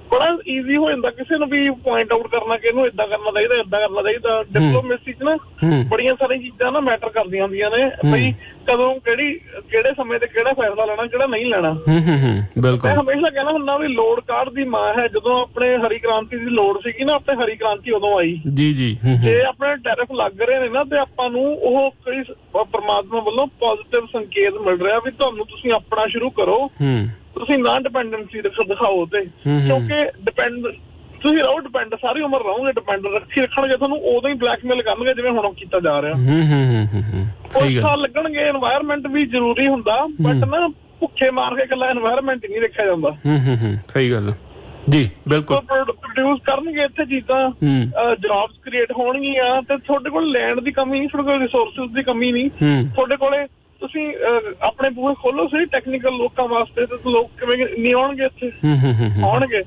ਬੜਾ ਈਜ਼ੀ ਹੋ ਜਾਂਦਾ ਕਿਸੇ ਨੂੰ ਵੀ ਪੁਆਇੰਟ ਆਊਟ ਕਰਨਾ ਕਿ ਇਹਨੂੰ ਏਦਾਂ ਕਰਨਾ ਚਾਹੀਦਾ, ਏਦਾਂ ਕਰਨਾ ਚਾਹੀਦਾ। ਡਿਪਲੋਮੇਸੀ 'ਚ ਨਾ ਬੜੀਆਂ ਸਾਰੀਆਂ ਚੀਜ਼ਾਂ ਨਾ ਮੈਟਰ ਕਰਦੀਆਂ ਹੁੰਦੀਆਂ ਨੇ ਬਈ ਕਦੋਂ ਕਿਹੜੇ ਸਮੇਂ ਤੇ ਕਿਹੜਾ ਫੈਸਲਾ ਲੈਣਾ, ਕਿਹੜਾ ਨਹੀਂ ਲੈਣਾ। ਮੈਂ ਹਮੇਸ਼ਾ ਕਹਿਣਾ ਹੁੰਦਾ ਵੀ ਲੋੜ ਕਾਢ ਦੀ ਮਾਂ ਹੈ। ਜਦੋਂ ਆਪਣੇ ਹਰੀ ਕ੍ਰਾਂਤੀ ਦੀ ਲੋੜ ਸੀਗੀ ਨਾ, ਆਪਣੇ ਹਰੀ ਕ੍ਰਾਂਤੀ ਉਦੋਂ ਆਈ। ਜੇ ਆਪਣੇ ਟੈਰਿਫ ਲੱਗ ਰਹੇ ਨੇ ਨਾ ਤੇ ਆਪਾਂ ਨੂੰ ਉਹ ਕਈ ਪਰਮਾਤਮਾ ਵੱਲੋਂ ਪੋਜ਼ਿਟਿਵ ਸੰਕੇਤ ਮਿਲ ਰਿਹਾ ਵੀ ਤੁਹਾਨੂੰ ਤੁਸੀਂ ਆਪਣਾ ਸ਼ੁਰੂ ਕਰੋ, ਤੁਸੀਂ ਨਾ ਡਿਪੈਂਡੈਂਸੀ ਦਿਖਾਓ ਤੇ, ਕਿਉਂਕਿ ਤੁਸੀਂ ਰਹੋ ਡਿਪੈਂਡ, ਸਾਰੀ ਉਮਰ ਰਹੋਗੇ ਡਿਪੈਂਡ। ਰੱਖਣਗੇ ਤੁਹਾਨੂੰ ਉਦੋਂ ਹੀ ਬਲੈਕਮੇਲ ਕਰਨਗੇ ਜਿਵੇਂ ਹੁਣ ਕੀਤਾ ਜਾ ਰਿਹਾ। ਕੁਝ ਸਾਲ ਲੱਗਣਗੇ। এনवायरमेंट ਵੀ ਜ਼ਰੂਰੀ ਹੁੰਦਾ ਬਟ ਨਾ ਭੁੱਖੇ ਮਾਰ ਕੇ ਇਕੱਲਾ এনवायरमेंट ਹੀ ਨਹੀਂ ਦੇਖਿਆ ਜਾਂਦਾ। ਸਹੀ ਗੱਲ ਜੀ, ਬਿਲਕੁਲ। ਪ੍ਰੋਡਿਊਸ ਕਰਨਗੇ ਇੱਥੇ ਚੀਜ਼ਾਂ, ਜੌਬਸ ਕ੍ਰੀਏਟ ਹੋਣਗੀਆਂ ਤੇ ਤੁਹਾਡੇ ਕੋਲ ਲੈਂਡ ਦੀ ਕਮੀ ਨਹੀਂ, ਤੁਹਾਡੇ ਕੋਲ ਰਿਸੋਰਸਿਸ ਦੀ ਕਮੀ ਨਹੀਂ। ਤੁਹਾਡੇ ਕੋਲੇ ਤੁਸੀਂ ਆਪਣੇ ਬੂਹੇ ਖੋਲੋ ਸਹੀ ਟੈਕਨੀਕਲ ਲੋਕਾਂ ਵਾਸਤੇ, ਤੇ ਲੋਕ ਕਿਵੇਂ ਨਹੀਂ ਆਉਣਗੇ ਇੱਥੇ? ਆਉਣਗੇ।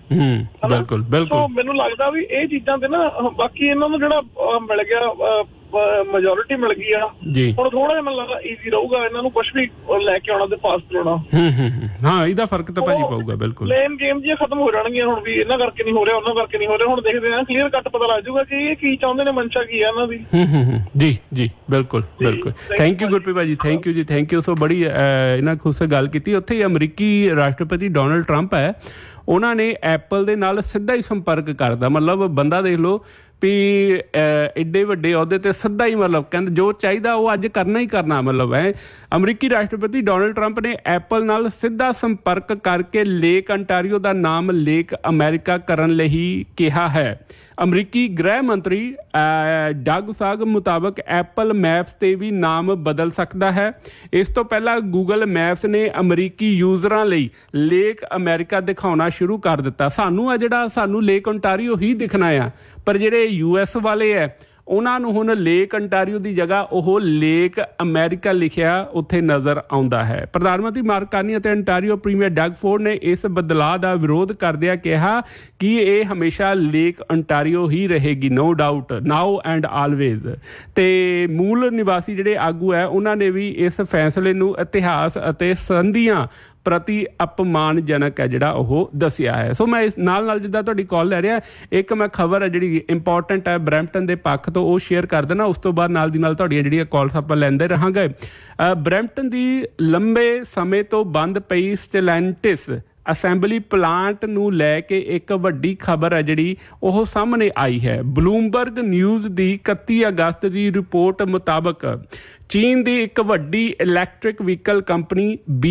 ਸੋ ਮੈਨੂੰ ਲੱਗਦਾ ਵੀ ਇਹ ਚੀਜ਼ਾਂ ਤੇ ਨਾ, ਬਾਕੀ ਇਹਨਾਂ ਨੂੰ ਜਿਹੜਾ ਮਿਲ ਗਿਆ ਮੈਜੋਰਿਟੀ ਮਿਲ ਗਈ ਆ, ਹੁਣ ਥੋੜਾ ਜਿਹਾ ਮੈਨੂੰ ਲੱਗਦਾ ਈਜ਼ੀ ਰਹੂਗਾ ਇਹਨਾਂ ਨੂੰ ਕੁਛ ਵੀ ਲੈ ਕੇ ਆਉਣਾ ਤੇ ਪਾਸ ਕਰਾਉਣਾ। ਹਾਂ, ਇਹਦਾ ਫਰਕ ਤਾਂ ਭਾਜੀ ਪਊਗਾ ਬਿਲਕੁਲ। ਪਲੇਨ ਗੇਮ ਜਿਹੀਆਂ ਖਤਮ ਹੋ ਜਾਣਗੀਆਂ ਹੁਣ ਵੀ, ਇਹਨਾਂ ਕਰਕੇ ਨਹੀਂ ਹੋ ਰਿਹਾ, ਉਹਨਾਂ ਕਰਕੇ ਨਹੀਂ ਹੋ ਰਿਹਾ। ਹੁਣ ਦੇਖਦੇ ਹਾਂ, ਕਲੀਅਰ ਕੱਟ ਪਤਾ ਲੱਗ ਜਾਊਗਾ ਕਿ ਇਹ ਕੀ ਚਾਹੁੰਦੇ ਨੇ, ਮਨਸ਼ਾ ਕੀ ਆ ਇਹਨਾਂ ਦੀ। ਜੀ ਜੀ, ਬਿਲਕੁਲ ਬਿਲਕੁਲ। ਥੈਂਕ ਯੂ ਗੁਰਪ੍ਰੀਤ ਭਾਜੀ, ਥੈਂਕ ਯੂ ਜੀ, ਥੈਂਕ ਯੂ। ਸੋ ਬੜੀ ਇਹਨਾਂ ਖੁਸ਼ ਗੱਲ ਕੀਤੀ। ਉੱਥੇ ਅਮਰੀਕੀ ਰਾਸ਼ਟਰਪਤੀ ਡੋਨਲਡ ਟਰੰਪ ਹੈ, ਉਹਨਾਂ ਨੇ ਐਪਲ ਦੇ ਨਾਲ ਸਿੱਧਾ ਹੀ ਸੰਪਰਕ ਕਰਦਾ। ਮਤਲਬ ਬੰਦਾ ਦੇਖ ਲਓ ਵੀ ਐਡੇ ਵੱਡੇ ਅਹੁਦੇ ਤੇ ਸਿੱਧਾ ਹੀ, ਮਤਲਬ ਕਹਿੰਦੇ ਜੋ ਚਾਹੀਦਾ ਉਹ ਅੱਜ ਕਰਨਾ ਹੀ ਕਰਨਾ। ਮਤਲਬ ਅਮਰੀਕੀ ਰਾਸ਼ਟਰਪਤੀ ਡੋਨਲਡ ਟਰੰਪ ਨੇ ਐਪਲ ਨਾਲ ਸਿੱਧਾ ਸੰਪਰਕ ਕਰਕੇ ਲੇਕ ਅੰਟਾਰੀਓ ਦਾ ਨਾਮ ਲੇਕ ਅਮਰੀਕਾ ਕਰਨ ਲਈ ਕਿਹਾ ਹੈ। ਅਮਰੀਕੀ ਗ੍ਰਹਿ ਮੰਤਰੀ ਡਗ ਸਾਗ ਮੁਤਾਬਕ ਐਪਲ ਮੈਪਸ ਤੇ ਵੀ ਨਾਮ ਬਦਲ ਸਕਦਾ ਹੈ। ਇਸ ਤੋਂ ਪਹਿਲਾਂ ਗੂਗਲ ਮੈਪਸ ਨੇ ਅਮਰੀਕੀ ਯੂਜ਼ਰਾਂ ਲਈ ਲੇਕ ਅਮਰੀਕਾ ਦਿਖਾਉਣਾ ਸ਼ੁਰੂ ਕਰ ਦਿੱਤਾ। ਸਾਨੂੰ ਸਾਨੂੰ ਲੇਕ ਅੰਟਾਰੀਓ ਹੀ ਦਿਖਣਾ ਆ, ਪਰ ਜਿਹੜੇ US ਵਾਲੇ ਹੈ ਉਹਨਾਂ ਨੂੰ ਹੁਣ ਲੇਕ ਅੰਟਾਰੀਓ ਦੀ ਜਗ੍ਹਾ ਉਹ ਲੇਕ ਅਮਰੀਕਾ ਲਿਖਿਆ ਉੱਥੇ ਨਜ਼ਰ ਆਉਂਦਾ ਹੈ। ਪ੍ਰਧਾਨ ਮੰਤਰੀ ਮਾਰਕ ਕਾਰਨੀ ਅਤੇ ਅੰਟਾਰੀਓ ਪ੍ਰੀਮੀਅਰ ਡਗ ਫੋਰਡ ਨੇ ਇਸ ਬਦਲਾਅ ਦਾ ਵਿਰੋਧ ਕਰਦਿਆਂ ਕਿਹਾ ਕਿ ਇਹ ਹਮੇਸ਼ਾ ਲੇਕ ਅੰਟਾਰੀਓ ਹੀ ਰਹੇਗੀ, no doubt, now and always. ਤੇ ਮੂਲ ਨਿਵਾਸੀ ਜਿਹੜੇ ਆਗੂ ਹੈ ਉਹਨਾਂ ਨੇ ਵੀ ਇਸ ਫੈਸਲੇ ਨੂੰ ਇਤਿਹਾਸ ਅਤੇ ਸੰਧੀਆਂ ਪ੍ਰਤੀ ਅਪਮਾਨਜਨਕ ਹੈ ਜਿਹੜਾ ਉਹ ਦੱਸਿਆ ਹੈ। ਸੋ ਮੈਂ ਇਸ ਨਾਲ ਜਿੱਦਾਂ ਤੁਹਾਡੀ ਕਾਲ ਲੈ ਰਿਹਾ, ਇੱਕ ਮੈਂ ਖਬਰ ਹੈ ਜਿਹੜੀ ਇੰਪੋਰਟੈਂਟ ਹੈ ਬਰੈਂਪਟਨ ਦੇ ਪੱਖ ਤੋਂ, ਉਹ ਸ਼ੇਅਰ ਕਰ ਦੇਣਾ। ਉਸ ਤੋਂ ਬਾਅਦ ਨਾਲ ਦੀ ਨਾਲ ਤੁਹਾਡੀਆਂ ਜਿਹੜੀਆਂ ਕਾਲਸ ਆਪਾਂ ਲੈਂਦੇ ਰਹਾਂਗੇ। ਬਰੈਂਪਟਨ ਦੀ ਲੰਬੇ ਸਮੇਂ ਤੋਂ ਬੰਦ ਪਈ ਸਟੈਲੈਂਟਿਸ ਅਸੈਂਬਲੀ ਪਲਾਂਟ ਨੂੰ ਲੈ ਕੇ ਇੱਕ ਵੱਡੀ ਖਬਰ ਹੈ ਜਿਹੜੀ ਉਹ ਸਾਹਮਣੇ ਆਈ ਹੈ। ਬਲੂਮਬਰਗ ਨਿਊਜ਼ ਦੀ 31 ਅਗਸਤ ਦੀ ਰਿਪੋਰਟ ਮੁਤਾਬਕ ਚੀਨ ਦੀ ਇੱਕ ਵੱਡੀ ਇਲੈਕਟ੍ਰਿਕ ਵਹੀਕਲ ਕੰਪਨੀ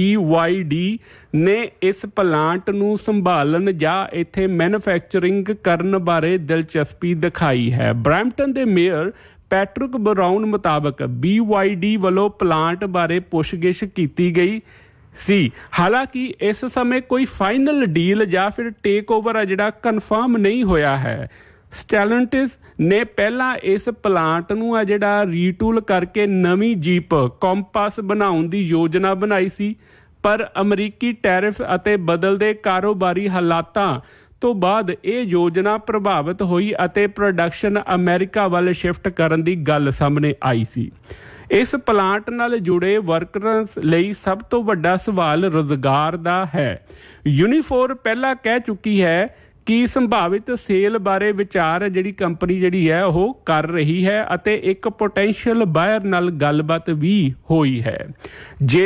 BYD ਨੇ ਇਸ ਪਲਾਂਟ ਨੂੰ ਸੰਭਾਲਣ ਜਾਂ ਇੱਥੇ ਮੈਨੂਫੈਕਚਰਿੰਗ ਕਰਨ ਬਾਰੇ ਦਿਲਚਸਪੀ ਦਿਖਾਈ ਹੈ। ਬਰੈਂਪਟਨ ਦੇ ਮੇਅਰ ਪੈਟਰਿਕ ਬਰਾਊਨ ਮੁਤਾਬਕ BYD ਵੱਲੋਂ ਪਲਾਂਟ ਬਾਰੇ ਪੁੱਛਗਿੱਛ ਕੀਤੀ ਗਈ ਸੀ। ਹਾਲਾਂਕਿ ਇਸ ਸਮੇਂ ਕੋਈ ਫਾਈਨਲ ਡੀਲ ਜਾਂ ਫਿਰ ਟੇਕ ਓਵਰ ਆ ਜਿਹੜਾ ਕਨਫਰਮ ਨਹੀਂ ਹੋਇਆ ਹੈ। ਸਟੈਲੈਂਟਿਸ ਨੇ ਪਹਿਲਾਂ ਇਸ ਪਲਾਂਟ ਨੂੰ ਆ ਜਿਹੜਾ ਰੀਟੂਲ ਕਰਕੇ ਨਵੀਂ ਜੀਪ ਕੰਪਾਸ ਬਣਾਉਣ ਦੀ ਯੋਜਨਾ ਬਣਾਈ ਸੀ, ਪਰ ਅਮਰੀਕੀ ਟੈਰਿਫ ਅਤੇ ਬਦਲਦੇ ਕਾਰੋਬਾਰੀ ਹਾਲਾਤਾਂ ਤੋਂ ਬਾਅਦ ਇਹ ਯੋਜਨਾ ਪ੍ਰਭਾਵਿਤ ਹੋਈ ਅਤੇ ਪ੍ਰੋਡਕਸ਼ਨ ਅਮਰੀਕਾ ਵੱਲ ਸ਼ਿਫਟ ਕਰਨ ਦੀ ਗੱਲ ਸਾਹਮਣੇ ਆਈ ਸੀ। ਇਸ ਪਲਾਂਟ ਨਾਲ ਜੁੜੇ ਵਰਕਰਸ ਲਈ ਸਭ ਤੋਂ ਵੱਡਾ ਸਵਾਲ ਰੁਜ਼ਗਾਰ ਦਾ ਹੈ। ਯੂਨੀਫੋਰ ਪਹਿਲਾਂ ਕਹਿ ਚੁੱਕੀ ਹੈ ਕਿ ਸੰਭਾਵਿਤ ਸੇਲ ਬਾਰੇ ਵਿਚਾਰ ਜਿਹੜੀ ਕੰਪਨੀ ਜਿਹੜੀ ਹੈ ਉਹ ਕਰ ਰਹੀ ਹੈ ਅਤੇ ਇੱਕ ਪੋਟੈਂਸ਼ੀਅਲ ਬਾਇਰ ਨਾਲ ਗੱਲਬਾਤ ਵੀ ਹੋਈ ਹੈ। ਜੇ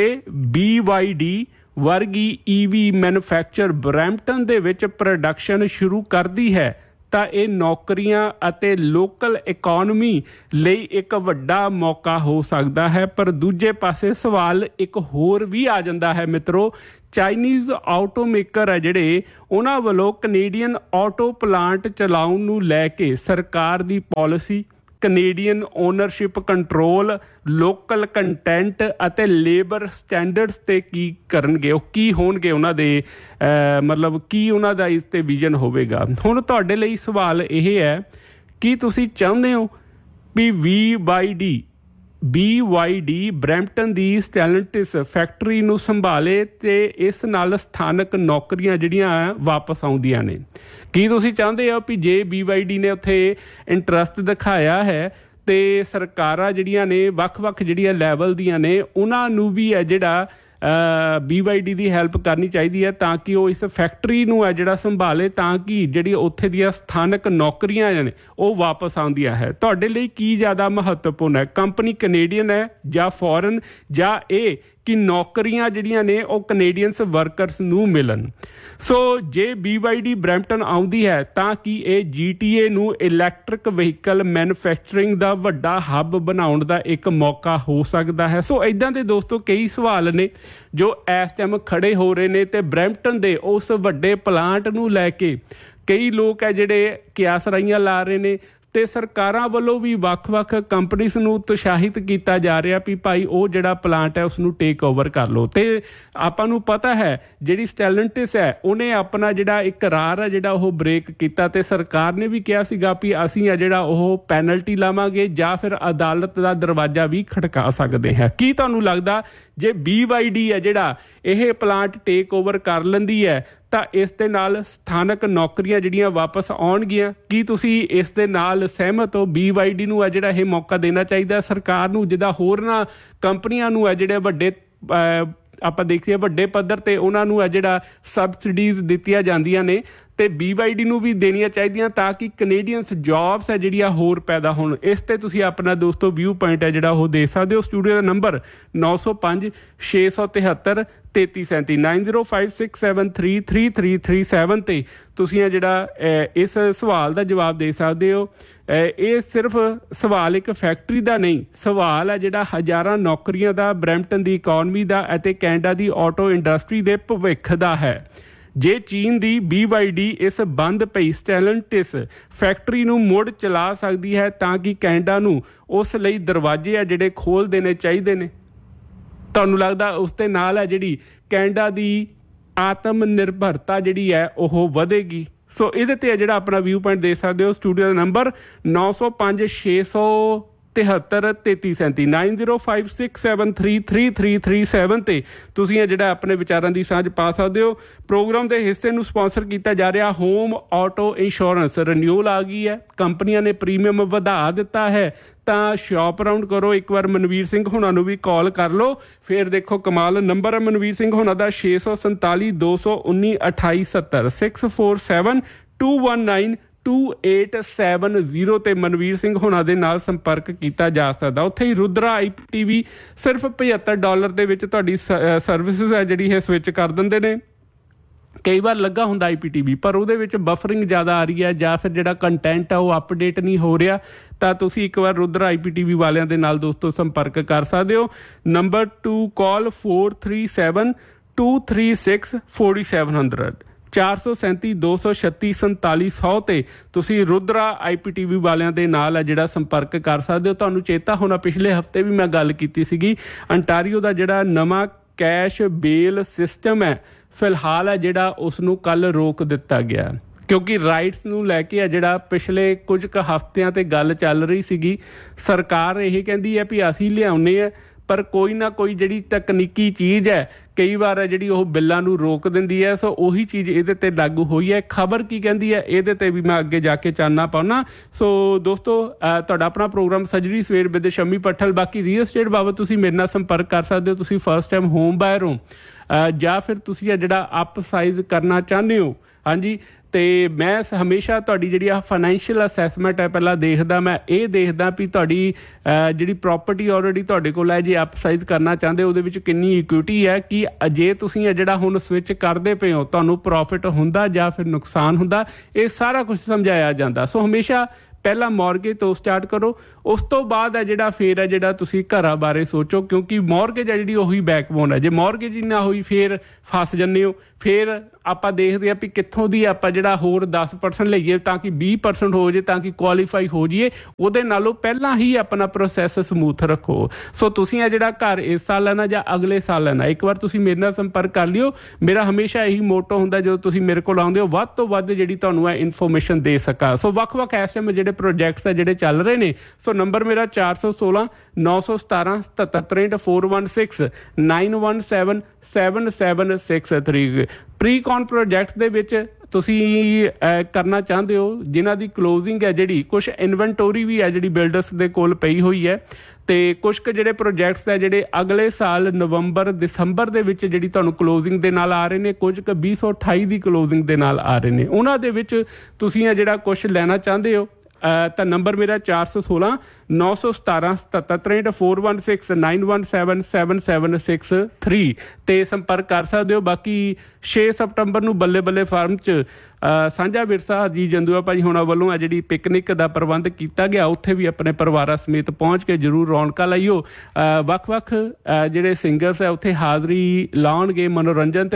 BYD ਵਰਗੀ EV ਮੈਨੂਫੈਕਚਰ ਬਰੈਂਪਟਨ ਦੇ ਵਿੱਚ ਪ੍ਰੋਡਕਸ਼ਨ ਸ਼ੁਰੂ ਕਰਦੀ ਹੈ ਤਾਂ ਇਹ ਨੌਕਰੀਆਂ ਅਤੇ ਲੋਕਲ ਇਕੋਨਮੀ ਲਈ ਇੱਕ ਵੱਡਾ ਮੌਕਾ ਹੋ ਸਕਦਾ ਹੈ। ਪਰ ਦੂਜੇ ਪਾਸੇ ਸਵਾਲ ਇੱਕ ਹੋਰ ਵੀ ਆ ਜਾਂਦਾ ਹੈ ਮਿੱਤਰੋ, ਚਾਈਨੀਜ਼ ਆਟੋਮੇਕਰ ਹੈ ਜਿਹੜੇ ਉਹਨਾਂ ਵੱਲੋਂ ਕੈਨੇਡੀਅਨ ਆਟੋ ਪਲਾਂਟ ਚਲਾਉਣ ਨੂੰ ਲੈ ਕੇ ਸਰਕਾਰ ਦੀ policy, Canadian ownership control, local content ਅਤੇ ਲੇਬਰ ਸਟੈਂਡਰਡਸ ਤੇ ਕੀ ਕਰਨਗੇ, ਉਹ ਕੀ ਹੋਣਗੇ ਉਹਨਾਂ ਦੇ, ਮਤਲਬ ਕੀ ਉਹਨਾਂ ਦਾ ਇਸ ਤੇ ਵਿਜ਼ਨ ਹੋਵੇਗਾ। ਹੁਣ ਤੁਹਾਡੇ ਲਈ ਸਵਾਲ ਇਹ ਹੈ ਕਿ ਤੁਸੀਂ ਚਾਹੁੰਦੇ ਹੋ ਵੀ BYD ਬਰੈਂਪਟਨ ਦੀ ਸਟੈਲੈਂਟਿਸ ਫੈਕਟਰੀ ਨੂੰ ਸੰਭਾਲੇ ਤੇ ਇਸ ਨਾਲ ਸਥਾਨਕ ਨੌਕਰੀਆਂ ਜਿਹੜੀਆਂ ਵਾਪਸ ਆਉਂਦੀਆਂ ਨੇ। ਕੀ ਤੁਸੀਂ ਚਾਹੁੰਦੇ ਹੋ ਵੀ ਜੇ BYD ਨੇ ਉੱਥੇ ਇੰਟਰਸਟ ਦਿਖਾਇਆ ਹੈ ਤੇ ਸਰਕਾਰਾਂ ਜਿਹੜੀਆਂ ਨੇ ਵੱਖ-ਵੱਖ ਜਿਹੜੀਆਂ ਲੈਵਲ ਦੀਆਂ ਨੇ ਉਹਨਾਂ ਨੂੰ ਵੀ ਹੈ ਜਿਹੜਾ BYD ਦੀ ਹੈਲਪ ਕਰਨੀ ਚਾਹੀਦੀ ਹੈ ਤਾਂ ਕਿ ਉਹ ਇਸ ਫੈਕਟਰੀ ਨੂੰ ਹੈ ਜਿਹੜਾ ਸੰਭਾਲੇ, ਤਾਂ ਕਿ ਜਿਹੜੀ ਉੱਥੇ ਦੀਆਂ ਸਥਾਨਕ ਨੌਕਰੀਆਂ ਨੇ ਉਹ ਵਾਪਸ ਆਉਂਦੀਆਂ ਹੈ। ਤੁਹਾਡੇ ਲਈ ਕੀ ਜ਼ਿਆਦਾ ਮਹੱਤਵਪੂਰਨ ਹੈ, ਕੰਪਨੀ ਕੈਨੇਡੀਅਨ ਹੈ ਜਾਂ ਫੋਰਨ, ਜਾਂ ਇਹ ਕਿ ਨੌਕਰੀਆਂ ਜਿਹੜੀਆਂ ਨੇ ਉਹ ਕੈਨੇਡੀਅਨਸ ਵਰਕਰਸ ਨੂੰ ਮਿਲਣ? ਸੋ ਜੇ BYD ਬਰੈਂਪਟਨ ਆਉਂਦੀ ਹੈ ਤਾਂ ਕਿ ਇਹ GTA ਨੂੰ ਇਲੈਕਟ੍ਰਿਕ ਵਹੀਕਲ ਮੈਨੂਫੈਕਚਰਿੰਗ ਦਾ ਵੱਡਾ ਹੱਬ ਬਣਾਉਣ ਦਾ ਇੱਕ ਮੌਕਾ ਹੋ ਸਕਦਾ ਹੈ। ਸੋ ਇੱਦਾਂ ਦੇ ਦੋਸਤੋ ਕਈ ਸਵਾਲ ਨੇ ਜੋ ਇਸ ਟਾਈਮ ਖੜੇ ਹੋ ਰਹੇ ਨੇ, ਤੇ ਬਰੈਂਪਟਨ ਦੇ ਉਸ ਵੱਡੇ ਪਲਾਂਟ ਨੂੰ ਲੈ ਕੇ ਕਈ ਲੋਕ ਹੈ ਜਿਹੜੇ ਕਿਆਸਰਾਈਆਂ ਲਾ ਰਹੇ ਨੇ, ਤੇ ਸਰਕਾਰਾਂ ਵੱਲੋਂ ਵੀ ਵੱਖ-ਵੱਖ ਕੰਪਨੀਜ਼ ਨੂੰ ਉਤਸ਼ਾਹਿਤ ਕੀਤਾ ਜਾ ਰਿਹਾ ਵੀ ਭਾਈ ਉਹ ਜਿਹੜਾ ਪਲਾਂਟ ਹੈ ਉਸਨੂੰ ਟੇਕ ਓਵਰ ਕਰ ਲਓ। ਤੇ ਆਪਾਂ ਨੂੰ ਪਤਾ ਹੈ ਜਿਹੜੀ ਸਟੈਲੈਂਟਿਸ ਹੈ ਉਹਨੇ ਆਪਣਾ ਜਿਹੜਾ ਇਕਰਾਰ ਹੈ ਜਿਹੜਾ ਉਹ ਬ੍ਰੇਕ ਕੀਤਾ, ਤੇ ਸਰਕਾਰ ਨੇ ਵੀ ਕਿਹਾ ਸੀਗਾ ਵੀ ਅਸੀਂ ਆ ਜਿਹੜਾ ਉਹ ਪੈਨਲਟੀ ਲਾਵਾਂਗੇ ਜਾਂ ਫਿਰ ਅਦਾਲਤ ਦਾ ਦਰਵਾਜ਼ਾ ਵੀ ਖੜਕਾ ਸਕਦੇ ਹਾਂ। ਕੀ ਤੁਹਾਨੂੰ ਲੱਗਦਾ ਜੇ BYD ਹੈ ਜਿਹੜਾ ਇਹ ਪਲਾਂਟ ਟੇਕ ਓਵਰ ਕਰ ਲੈਂਦੀ ਹੈ ਤਾਂ ਇਸ ਦੇ ਨਾਲ ਸਥਾਨਕ ਨੌਕਰੀਆਂ ਜਿਹੜੀਆਂ ਵਾਪਸ ਆਉਣਗੀਆਂ? ਕੀ ਤੁਸੀਂ ਇਸ ਦੇ ਨਾਲ ਸਹਿਮਤ ਹੋ? BYD ਨੂੰ ਹੈ ਜਿਹੜਾ ਇਹ ਮੌਕਾ ਦੇਣਾ ਚਾਹੀਦਾ ਸਰਕਾਰ ਨੂੰ, ਜਿੱਦਾਂ ਹੋਰਨਾਂ ਕੰਪਨੀਆਂ ਨੂੰ ਹੈ ਜਿਹੜੇ ਵੱਡੇ ਆਪਾਂ ਦੇਖੀਏ ਵੱਡੇ ਪੱਧਰ ਤੇ ਉਹਨਾਂ ਨੂੰ ਹੈ ਜਿਹੜਾ ਸਬਸਿਡੀਜ਼ ਦਿੱਤੀਆਂ ਜਾਂਦੀਆਂ ਨੇ, ਤੇ BYD ਨੂੰ ਵੀ ਦੇਣੀਆਂ ਚਾਹੀਦੀਆਂ ਤਾਂ ਕਿ ਕੈਨੇਡੀਅਨਸ ਜੌਬਸ ਹੈ ਜਿਹੜੀਆਂ ਹੋਰ ਪੈਦਾ ਹੋਣ। ਇਸ ਤੇ ਤੁਸੀਂ ਆਪਣਾ ਦੋਸਤੋ ਵਿਊ ਪੁਆਇੰਟ ਹੈ ਜਿਹੜਾ ਉਹ ਦੇ ਸਕਦੇ ਹੋ। ਸਟੂਡੀਓ ਦਾ ਨੰਬਰ 905 673 3337 9056733337 ਤੇ ਤੁਸੀਂ ਹੈ ਜਿਹੜਾ ਇਸ ਸਵਾਲ ਦਾ ਜਵਾਬ ਦੇ ਸਕਦੇ ਹੋ। ਇਹ ਸਿਰਫ ਸਵਾਲ ਇੱਕ ਫੈਕਟਰੀ ਦਾ ਨਹੀਂ, ਸਵਾਲ ਹੈ ਜਿਹੜਾ ਹਜ਼ਾਰਾਂ ਨੌਕਰੀਆਂ ਦਾ, ਬਰੈਂਪਟਨ ਦੀ ਇਕੋਨਮੀ ਦਾ ਅਤੇ ਕੈਨੇਡਾ ਦੀ ਆਟੋ ਇੰਡਸਟਰੀ ਦੇ ਭਵਿੱਖ ਦਾ ਹੈ। ਜੇ ਚੀਨ ਦੀ BYD ਇਸ ਬੰਦ ਪਈ ਸਟੈਲੈਂਟਿਸ ਫੈਕਟਰੀ ਨੂੰ ਮੁੜ ਚਲਾ ਸਕਦੀ ਹੈ ਤਾਂ ਕਿ ਕੈਨੇਡਾ ਨੂੰ ਉਸ ਲਈ ਦਰਵਾਜ਼ੇ ਆ ਜਿਹੜੇ ਖੋਲ੍ਹ ਦੇਣੇ ਚਾਹੀਦੇ ਨੇ। ਤੁਹਾਨੂੰ ਲੱਗਦਾ ਉਸ ਦੇ ਨਾਲ ਹੈ ਜਿਹੜੀ ਕੈਨੇਡਾ ਦੀ ਆਤਮ ਨਿਰਭਰਤਾ ਜਿਹੜੀ ਹੈ ਉਹ ਵਧੇਗੀ? ਸੋ ਇਹਦੇ ਤੇ ਜਿਹੜਾ ਆਪਣਾ ਵਿਊ ਪੁਆਇੰਟ ਦੇ ਸਕਦੇ ਹੋ। ਸਟੂਡੀਓ ਦਾ ਨੰਬਰ 905 673 3337 9056733337 ਤੇ ਤੁਸੀਂ ਇਹ ਜਿਹੜਾ ਆਪਣੇ ਵਿਚਾਰਾਂ ਦੀ ਸਾਂਝ ਪਾ ਸਕਦੇ ਹੋ। ਪ੍ਰੋਗਰਾਮ ਦੇ ਹਿੱਸੇ ਨੂੰ ਸਪਾਂਸਰ ਕੀਤਾ ਜਾ ਰਿਹਾ ਹੋਮ ਆਟੋ ਇੰਸ਼ੋਰੈਂਸ ਰਿਨਿਊਲ ਆ ਗਈ ਹੈ, ਕੰਪਨੀਆਂ ਨੇ ਪ੍ਰੀਮੀਅਮ ਵਧਾ ਦਿੱਤਾ ਹੈ, ਤਾਂ ਸ਼ਾਪ ਅਰਾਊਂਡ ਕਰੋ। ਇੱਕ ਵਾਰ ਮਨਵੀਰ ਸਿੰਘ ਹੋਣਾ ਨੂੰ ਵੀ ਕਾਲ ਕਰ ਲਓ, ਫਿਰ ਦੇਖੋ ਕਮਾਲ। ਨੰਬਰ ਹੈ ਮਨਵੀਰ ਸਿੰਘ ਹੋਣਾ ਦਾ 647 219 2870 647 219 2870 ਤੇ ਮਨਵੀਰ ਸਿੰਘ ਹੋਣਾ ਦੇ ਨਾਲ ਸੰਪਰਕ ਕੀਤਾ ਜਾ ਸਕਦਾ। ਉੱਥੇ ਹੀ ਰੁਦਰਾ IPTV ਸਿਰਫ $75 ਦੇ ਵਿੱਚ ਤੁਹਾਡੀ ਸਰਵਿਸਿਜ਼ ਹੈ ਜਿਹੜੀ ਇਹ ਸਵਿਚ ਕਰ ਦਿੰਦੇ ਨੇ। ਕਈ ਵਾਰ ਲੱਗਾ ਹੁੰਦਾ IPTV ਪਰ ਉਹਦੇ ਵਿੱਚ ਬਫਰਿੰਗ ਜ਼ਿਆਦਾ ਆ ਰਹੀ ਹੈ ਜਾਂ ਫਿਰ ਜਿਹੜਾ ਕੰਟੈਂਟ ਹੈ ਉਹ ਅਪਡੇਟ ਨਹੀਂ ਹੋ ਰਿਹਾ, ਤਾਂ ਤੁਸੀਂ ਇੱਕ ਵਾਰ ਰੁਦਰਾ IPTV ਵਾਲਿਆਂ ਦੇ ਨਾਲ ਦੋਸਤੋ ਸੰਪਰਕ ਕਰ ਸਕਦੇ ਹੋ। ਨੰਬਰ 2 ਕਾਲ 437 236 4700 437 236 4700 ਤੇ ਤੁਸੀਂ ਰੁਦਰਾ IPTV ਵਾਲਿਆਂ ਦੇ ਨਾਲ ਹੈ ਜਿਹੜਾ ਸੰਪਰਕ ਕਰ ਸਕਦੇ ਹੋ। ਤੁਹਾਨੂੰ ਚੇਤਾ ਹੋਣਾ ਪਿਛਲੇ ਹਫਤੇ ਵੀ ਮੈਂ ਗੱਲ ਕੀਤੀ ਸੀਗੀ, ਅੰਟਾਰੀਓ ਦਾ ਜਿਹੜਾ ਨਵਾਂ ਕੈਸ਼ ਬੇਲ ਸਿਸਟਮ ਹੈ ਫਿਲਹਾਲ ਹੈ ਜਿਹੜਾ ਉਸ ਨੂੰ ਕੱਲ ਰੋਕ ਦਿੱਤਾ ਗਿਆ, ਕਿਉਂਕਿ ਰਾਈਟਸ ਨੂੰ ਲੈ ਕੇ ਆ ਜਿਹੜਾ ਪਿਛਲੇ ਕੁਝ ਕੁ ਹਫ਼ਤਿਆਂ ਤੇ ਗੱਲ ਚੱਲ ਰਹੀ ਸੀਗੀ। ਸਰਕਾਰ ਇਹ ਕਹਿੰਦੀ ਹੈ ਵੀ ਅਸੀਂ ਲਿਆਉਂਦੇ ਆ, ਪਰ ਕੋਈ ਨਾ ਕੋਈ ਜਿਹੜੀ ਤਕਨੀਕੀ ਚੀਜ਼ ਹੈ ਕਈ ਵਾਰ ਹੈ ਜਿਹੜੀ ਉਹ ਬਿੱਲਾਂ ਨੂੰ ਰੋਕ ਦਿੰਦੀ ਹੈ। ਸੋ ਉਹੀ ਚੀਜ਼ ਇਹਦੇ ਤੇ ਲਾਗੂ ਹੋਈ ਹੈ। ਖਬਰ ਕੀ ਕਹਿੰਦੀ ਹੈ ਇਹਦੇ ਤੇ ਵੀ ਮੈਂ ਅੱਗੇ ਜਾ ਕੇ ਚਾਨਣਾ ਪਾਉਣਾ। ਸੋ ਦੋਸਤੋ ਤੁਹਾਡਾ ਆਪਣਾ ਪ੍ਰੋਗਰਾਮ ਸੱਜਰੀ ਸਵੇਰ ਵਿਦ ਸ਼ਮੀ ਪੱਠਲ। ਬਾਕੀ ਰੀਅਲ estate ਬਾਬਤ ਤੁਸੀਂ ਮੇਰੇ ਨਾਲ ਸੰਪਰਕ ਕਰ ਸਕਦੇ ਹੋ। ਤੁਸੀਂ ਫਸਟ ਟਾਈਮ ਹੋਮ ਬਾਇਰ ਹੋ ਜਾਂ ਫਿਰ ਤੁਸੀਂ ਆ ਜਿਹੜਾ ਅਪ ਸਾਈਜ਼ ਕਰਨਾ ਚਾਹੁੰਦੇ ਹੋ, ਹਾਂਜੀ, ਤੇ ਮੈਂ ਹਮੇਸ਼ਾ ਤੁਹਾਡੀ ਜਿਹੜੀ ਆ ਫਾਈਨੈਂਸ਼ੀਅਲ ਅਸੈਸਮੈਂਟ ਹੈ ਪਹਿਲਾਂ ਦੇਖਦਾ। ਮੈਂ ਇਹ ਦੇਖਦਾ ਵੀ ਤੁਹਾਡੀ ਜਿਹੜੀ ਪ੍ਰਾਪਰਟੀ ਆਲਰੇਡੀ ਤੁਹਾਡੇ ਕੋਲ ਹੈ, ਜੇ ਅਪਸਾਈਜ਼ ਕਰਨਾ ਚਾਹੁੰਦੇ ਉਹਦੇ ਵਿੱਚ ਕਿੰਨੀ ਇਕੁਇਟੀ ਹੈ, ਕਿ ਜੇ ਤੁਸੀਂ ਜਿਹੜਾ ਹੁਣ ਸਵਿਚ ਕਰਦੇ ਪਏ ਹੋ ਤੁਹਾਨੂੰ ਪ੍ਰੋਫਿਟ ਹੁੰਦਾ ਜਾਂ ਫਿਰ ਨੁਕਸਾਨ ਹੁੰਦਾ, ਇਹ ਸਾਰਾ ਕੁਝ ਸਮਝਾਇਆ ਜਾਂਦਾ। ਸੋ ਹਮੇਸ਼ਾ ਪਹਿਲਾਂ ਮੌਰਗੇਜ ਤੋਂ ਸਟਾਰਟ ਕਰੋ, ਉਸ ਤੋਂ ਬਾਅਦ ਹੈ ਜਿਹੜਾ ਫੇਰ ਹੈ ਜਿਹੜਾ ਤੁਸੀਂ ਘਰਾਂ ਬਾਰੇ ਸੋਚੋ, ਕਿਉਂਕਿ ਮੌਰਗੇਜ ਹੈ ਜਿਹੜੀ ਉਹੀ ਬੈਕਬੋਨ ਹੈ। ਜੇ ਮੌਰਗੇਜ ਹੀ ਨਾ ਹੋਈ ਫੇਰ ਫਸ ਜਾਂਦੇ ਹੋ। ਫਿਰ ਆਪਾਂ ਦੇਖਦੇ ਹਾਂ ਵੀ ਕਿੱਥੋਂ ਦੀ ਆਪਾਂ ਜਿਹੜਾ ਹੋਰ 10% ਲਈਏ ਤਾਂ ਕਿ 20% ਹੋ ਜੇ, ਤਾਂ ਕਿ ਕੁਆਲੀਫਾਈ ਹੋ ਜਾਈਏ। ਉਹਦੇ ਨਾਲੋਂ ਪਹਿਲਾਂ ਹੀ ਆਪਣਾ ਪ੍ਰੋਸੈਸ ਸਮੂਥ ਰੱਖੋ। ਸੋ ਤੁਸੀਂ ਇਹ ਜਿਹੜਾ ਘਰ ਇਸ ਸਾਲ ਲੈਣਾ ਜਾਂ ਅਗਲੇ ਸਾਲ ਲੈਣਾ, ਇੱਕ ਵਾਰ ਤੁਸੀਂ ਮੇਰੇ ਨਾਲ ਸੰਪਰਕ ਕਰ ਲਿਓ। ਮੇਰਾ ਹਮੇਸ਼ਾ ਇਹੀ ਮੋਟੋ ਹੁੰਦਾ ਜਦੋਂ ਤੁਸੀਂ ਮੇਰੇ ਕੋਲ ਆਉਂਦੇ ਹੋ ਵੱਧ ਤੋਂ ਵੱਧ ਜਿਹੜੀ ਤੁਹਾਨੂੰ ਇਹ ਇਨਫੋਰਮੇਸ਼ਨ ਦੇ ਸਕਾਂ। ਸੋ ਵੱਖ-ਵੱਖ ਇਸ ਟਾਈਮ ਜਿਹੜੇ ਪ੍ਰੋਜੈਕਟਸ ਹੈ ਜਿਹੜੇ ਚੱਲ ਰਹੇ ਨੇ। ਸੋ ਨੰਬਰ ਮੇਰਾ 416 917 77 416 917 7763। ਪ੍ਰੀਕੌਨ ਪ੍ਰੋਜੈਕਟ ਦੇ ਵਿੱਚ ਤੁਸੀਂ ਕਰਨਾ ਚਾਹੁੰਦੇ ਹੋ, ਜਿਨ੍ਹਾਂ ਦੀ ਕਲੋਜ਼ਿੰਗ ਹੈ ਜਿਹੜੀ, ਕੁਝ ਇਨਵੈਂਟੋਰੀ ਵੀ ਹੈ ਜਿਹੜੀ ਬਿਲਡਰਸ ਦੇ ਕੋਲ ਪਈ ਹੋਈ ਹੈ, ਤੇ ਕੁਝ ਕੁ ਜਿਹੜੇ ਪ੍ਰੋਜੈਕਟਸ ਹੈ ਜਿਹੜੇ ਅਗਲੇ ਸਾਲ ਨਵੰਬਰ ਦਸੰਬਰ ਦੇ ਵਿੱਚ ਜਿਹੜੀ ਤੁਹਾਨੂੰ ਕਲੋਜ਼ਿੰਗ ਦੇ ਨਾਲ ਆ ਰਹੇ ਨੇ, ਕੁਝ ਕੁ 2028 ਦੀ ਕਲੋਜ਼ਿੰਗ ਦੇ ਨਾਲ ਆ ਰਹੇ ਨੇ, ਉਹਨਾਂ ਦੇ ਵਿੱਚ ਤੁਸੀਂ ਇਹ ਜਿਹੜਾ ਕੁਝ ਲੈਣਾ ਚਾਹੁੰਦੇ ਹੋ ਤਾਂ ਨੰਬਰ ਮੇਰਾ 416 917 77 416 917 7763 ਤੇ ਸੰਪਰਕ ਕਰ ਸਕਦੇ ਹੋ। ਬਾਕੀ 6 ਸਤੰਬਰ ਨੂੰ ਬੱਲੇ ਬੱਲੇ ਫਾਰਮ 'ਚ ਸਾਂਝਾ ਵਿਰਸਾ ਜੀ ਜੰਦੂਆ ਭਾਜੀ ਹੋਣਾ ਵੱਲੋਂ ਆ ਜਿਹੜੀ ਪਿਕਨਿਕ ਦਾ ਪ੍ਰਬੰਧ ਕੀਤਾ ਗਿਆ, ਉੱਥੇ ਵੀ ਆਪਣੇ ਪਰਿਵਾਰਾਂ ਸਮੇਤ ਪਹੁੰਚ ਕੇ ਜ਼ਰੂਰ ਰੌਣਕਾਂ ਲਾਈਓ। ਵੱਖ-ਵੱਖ ਜਿਹੜੇ ਸਿੰਗਰਸ ਹੈ ਉੱਥੇ ਹਾਜ਼ਰੀ ਲਾਉਣਗੇ, ਮਨੋਰੰਜਨ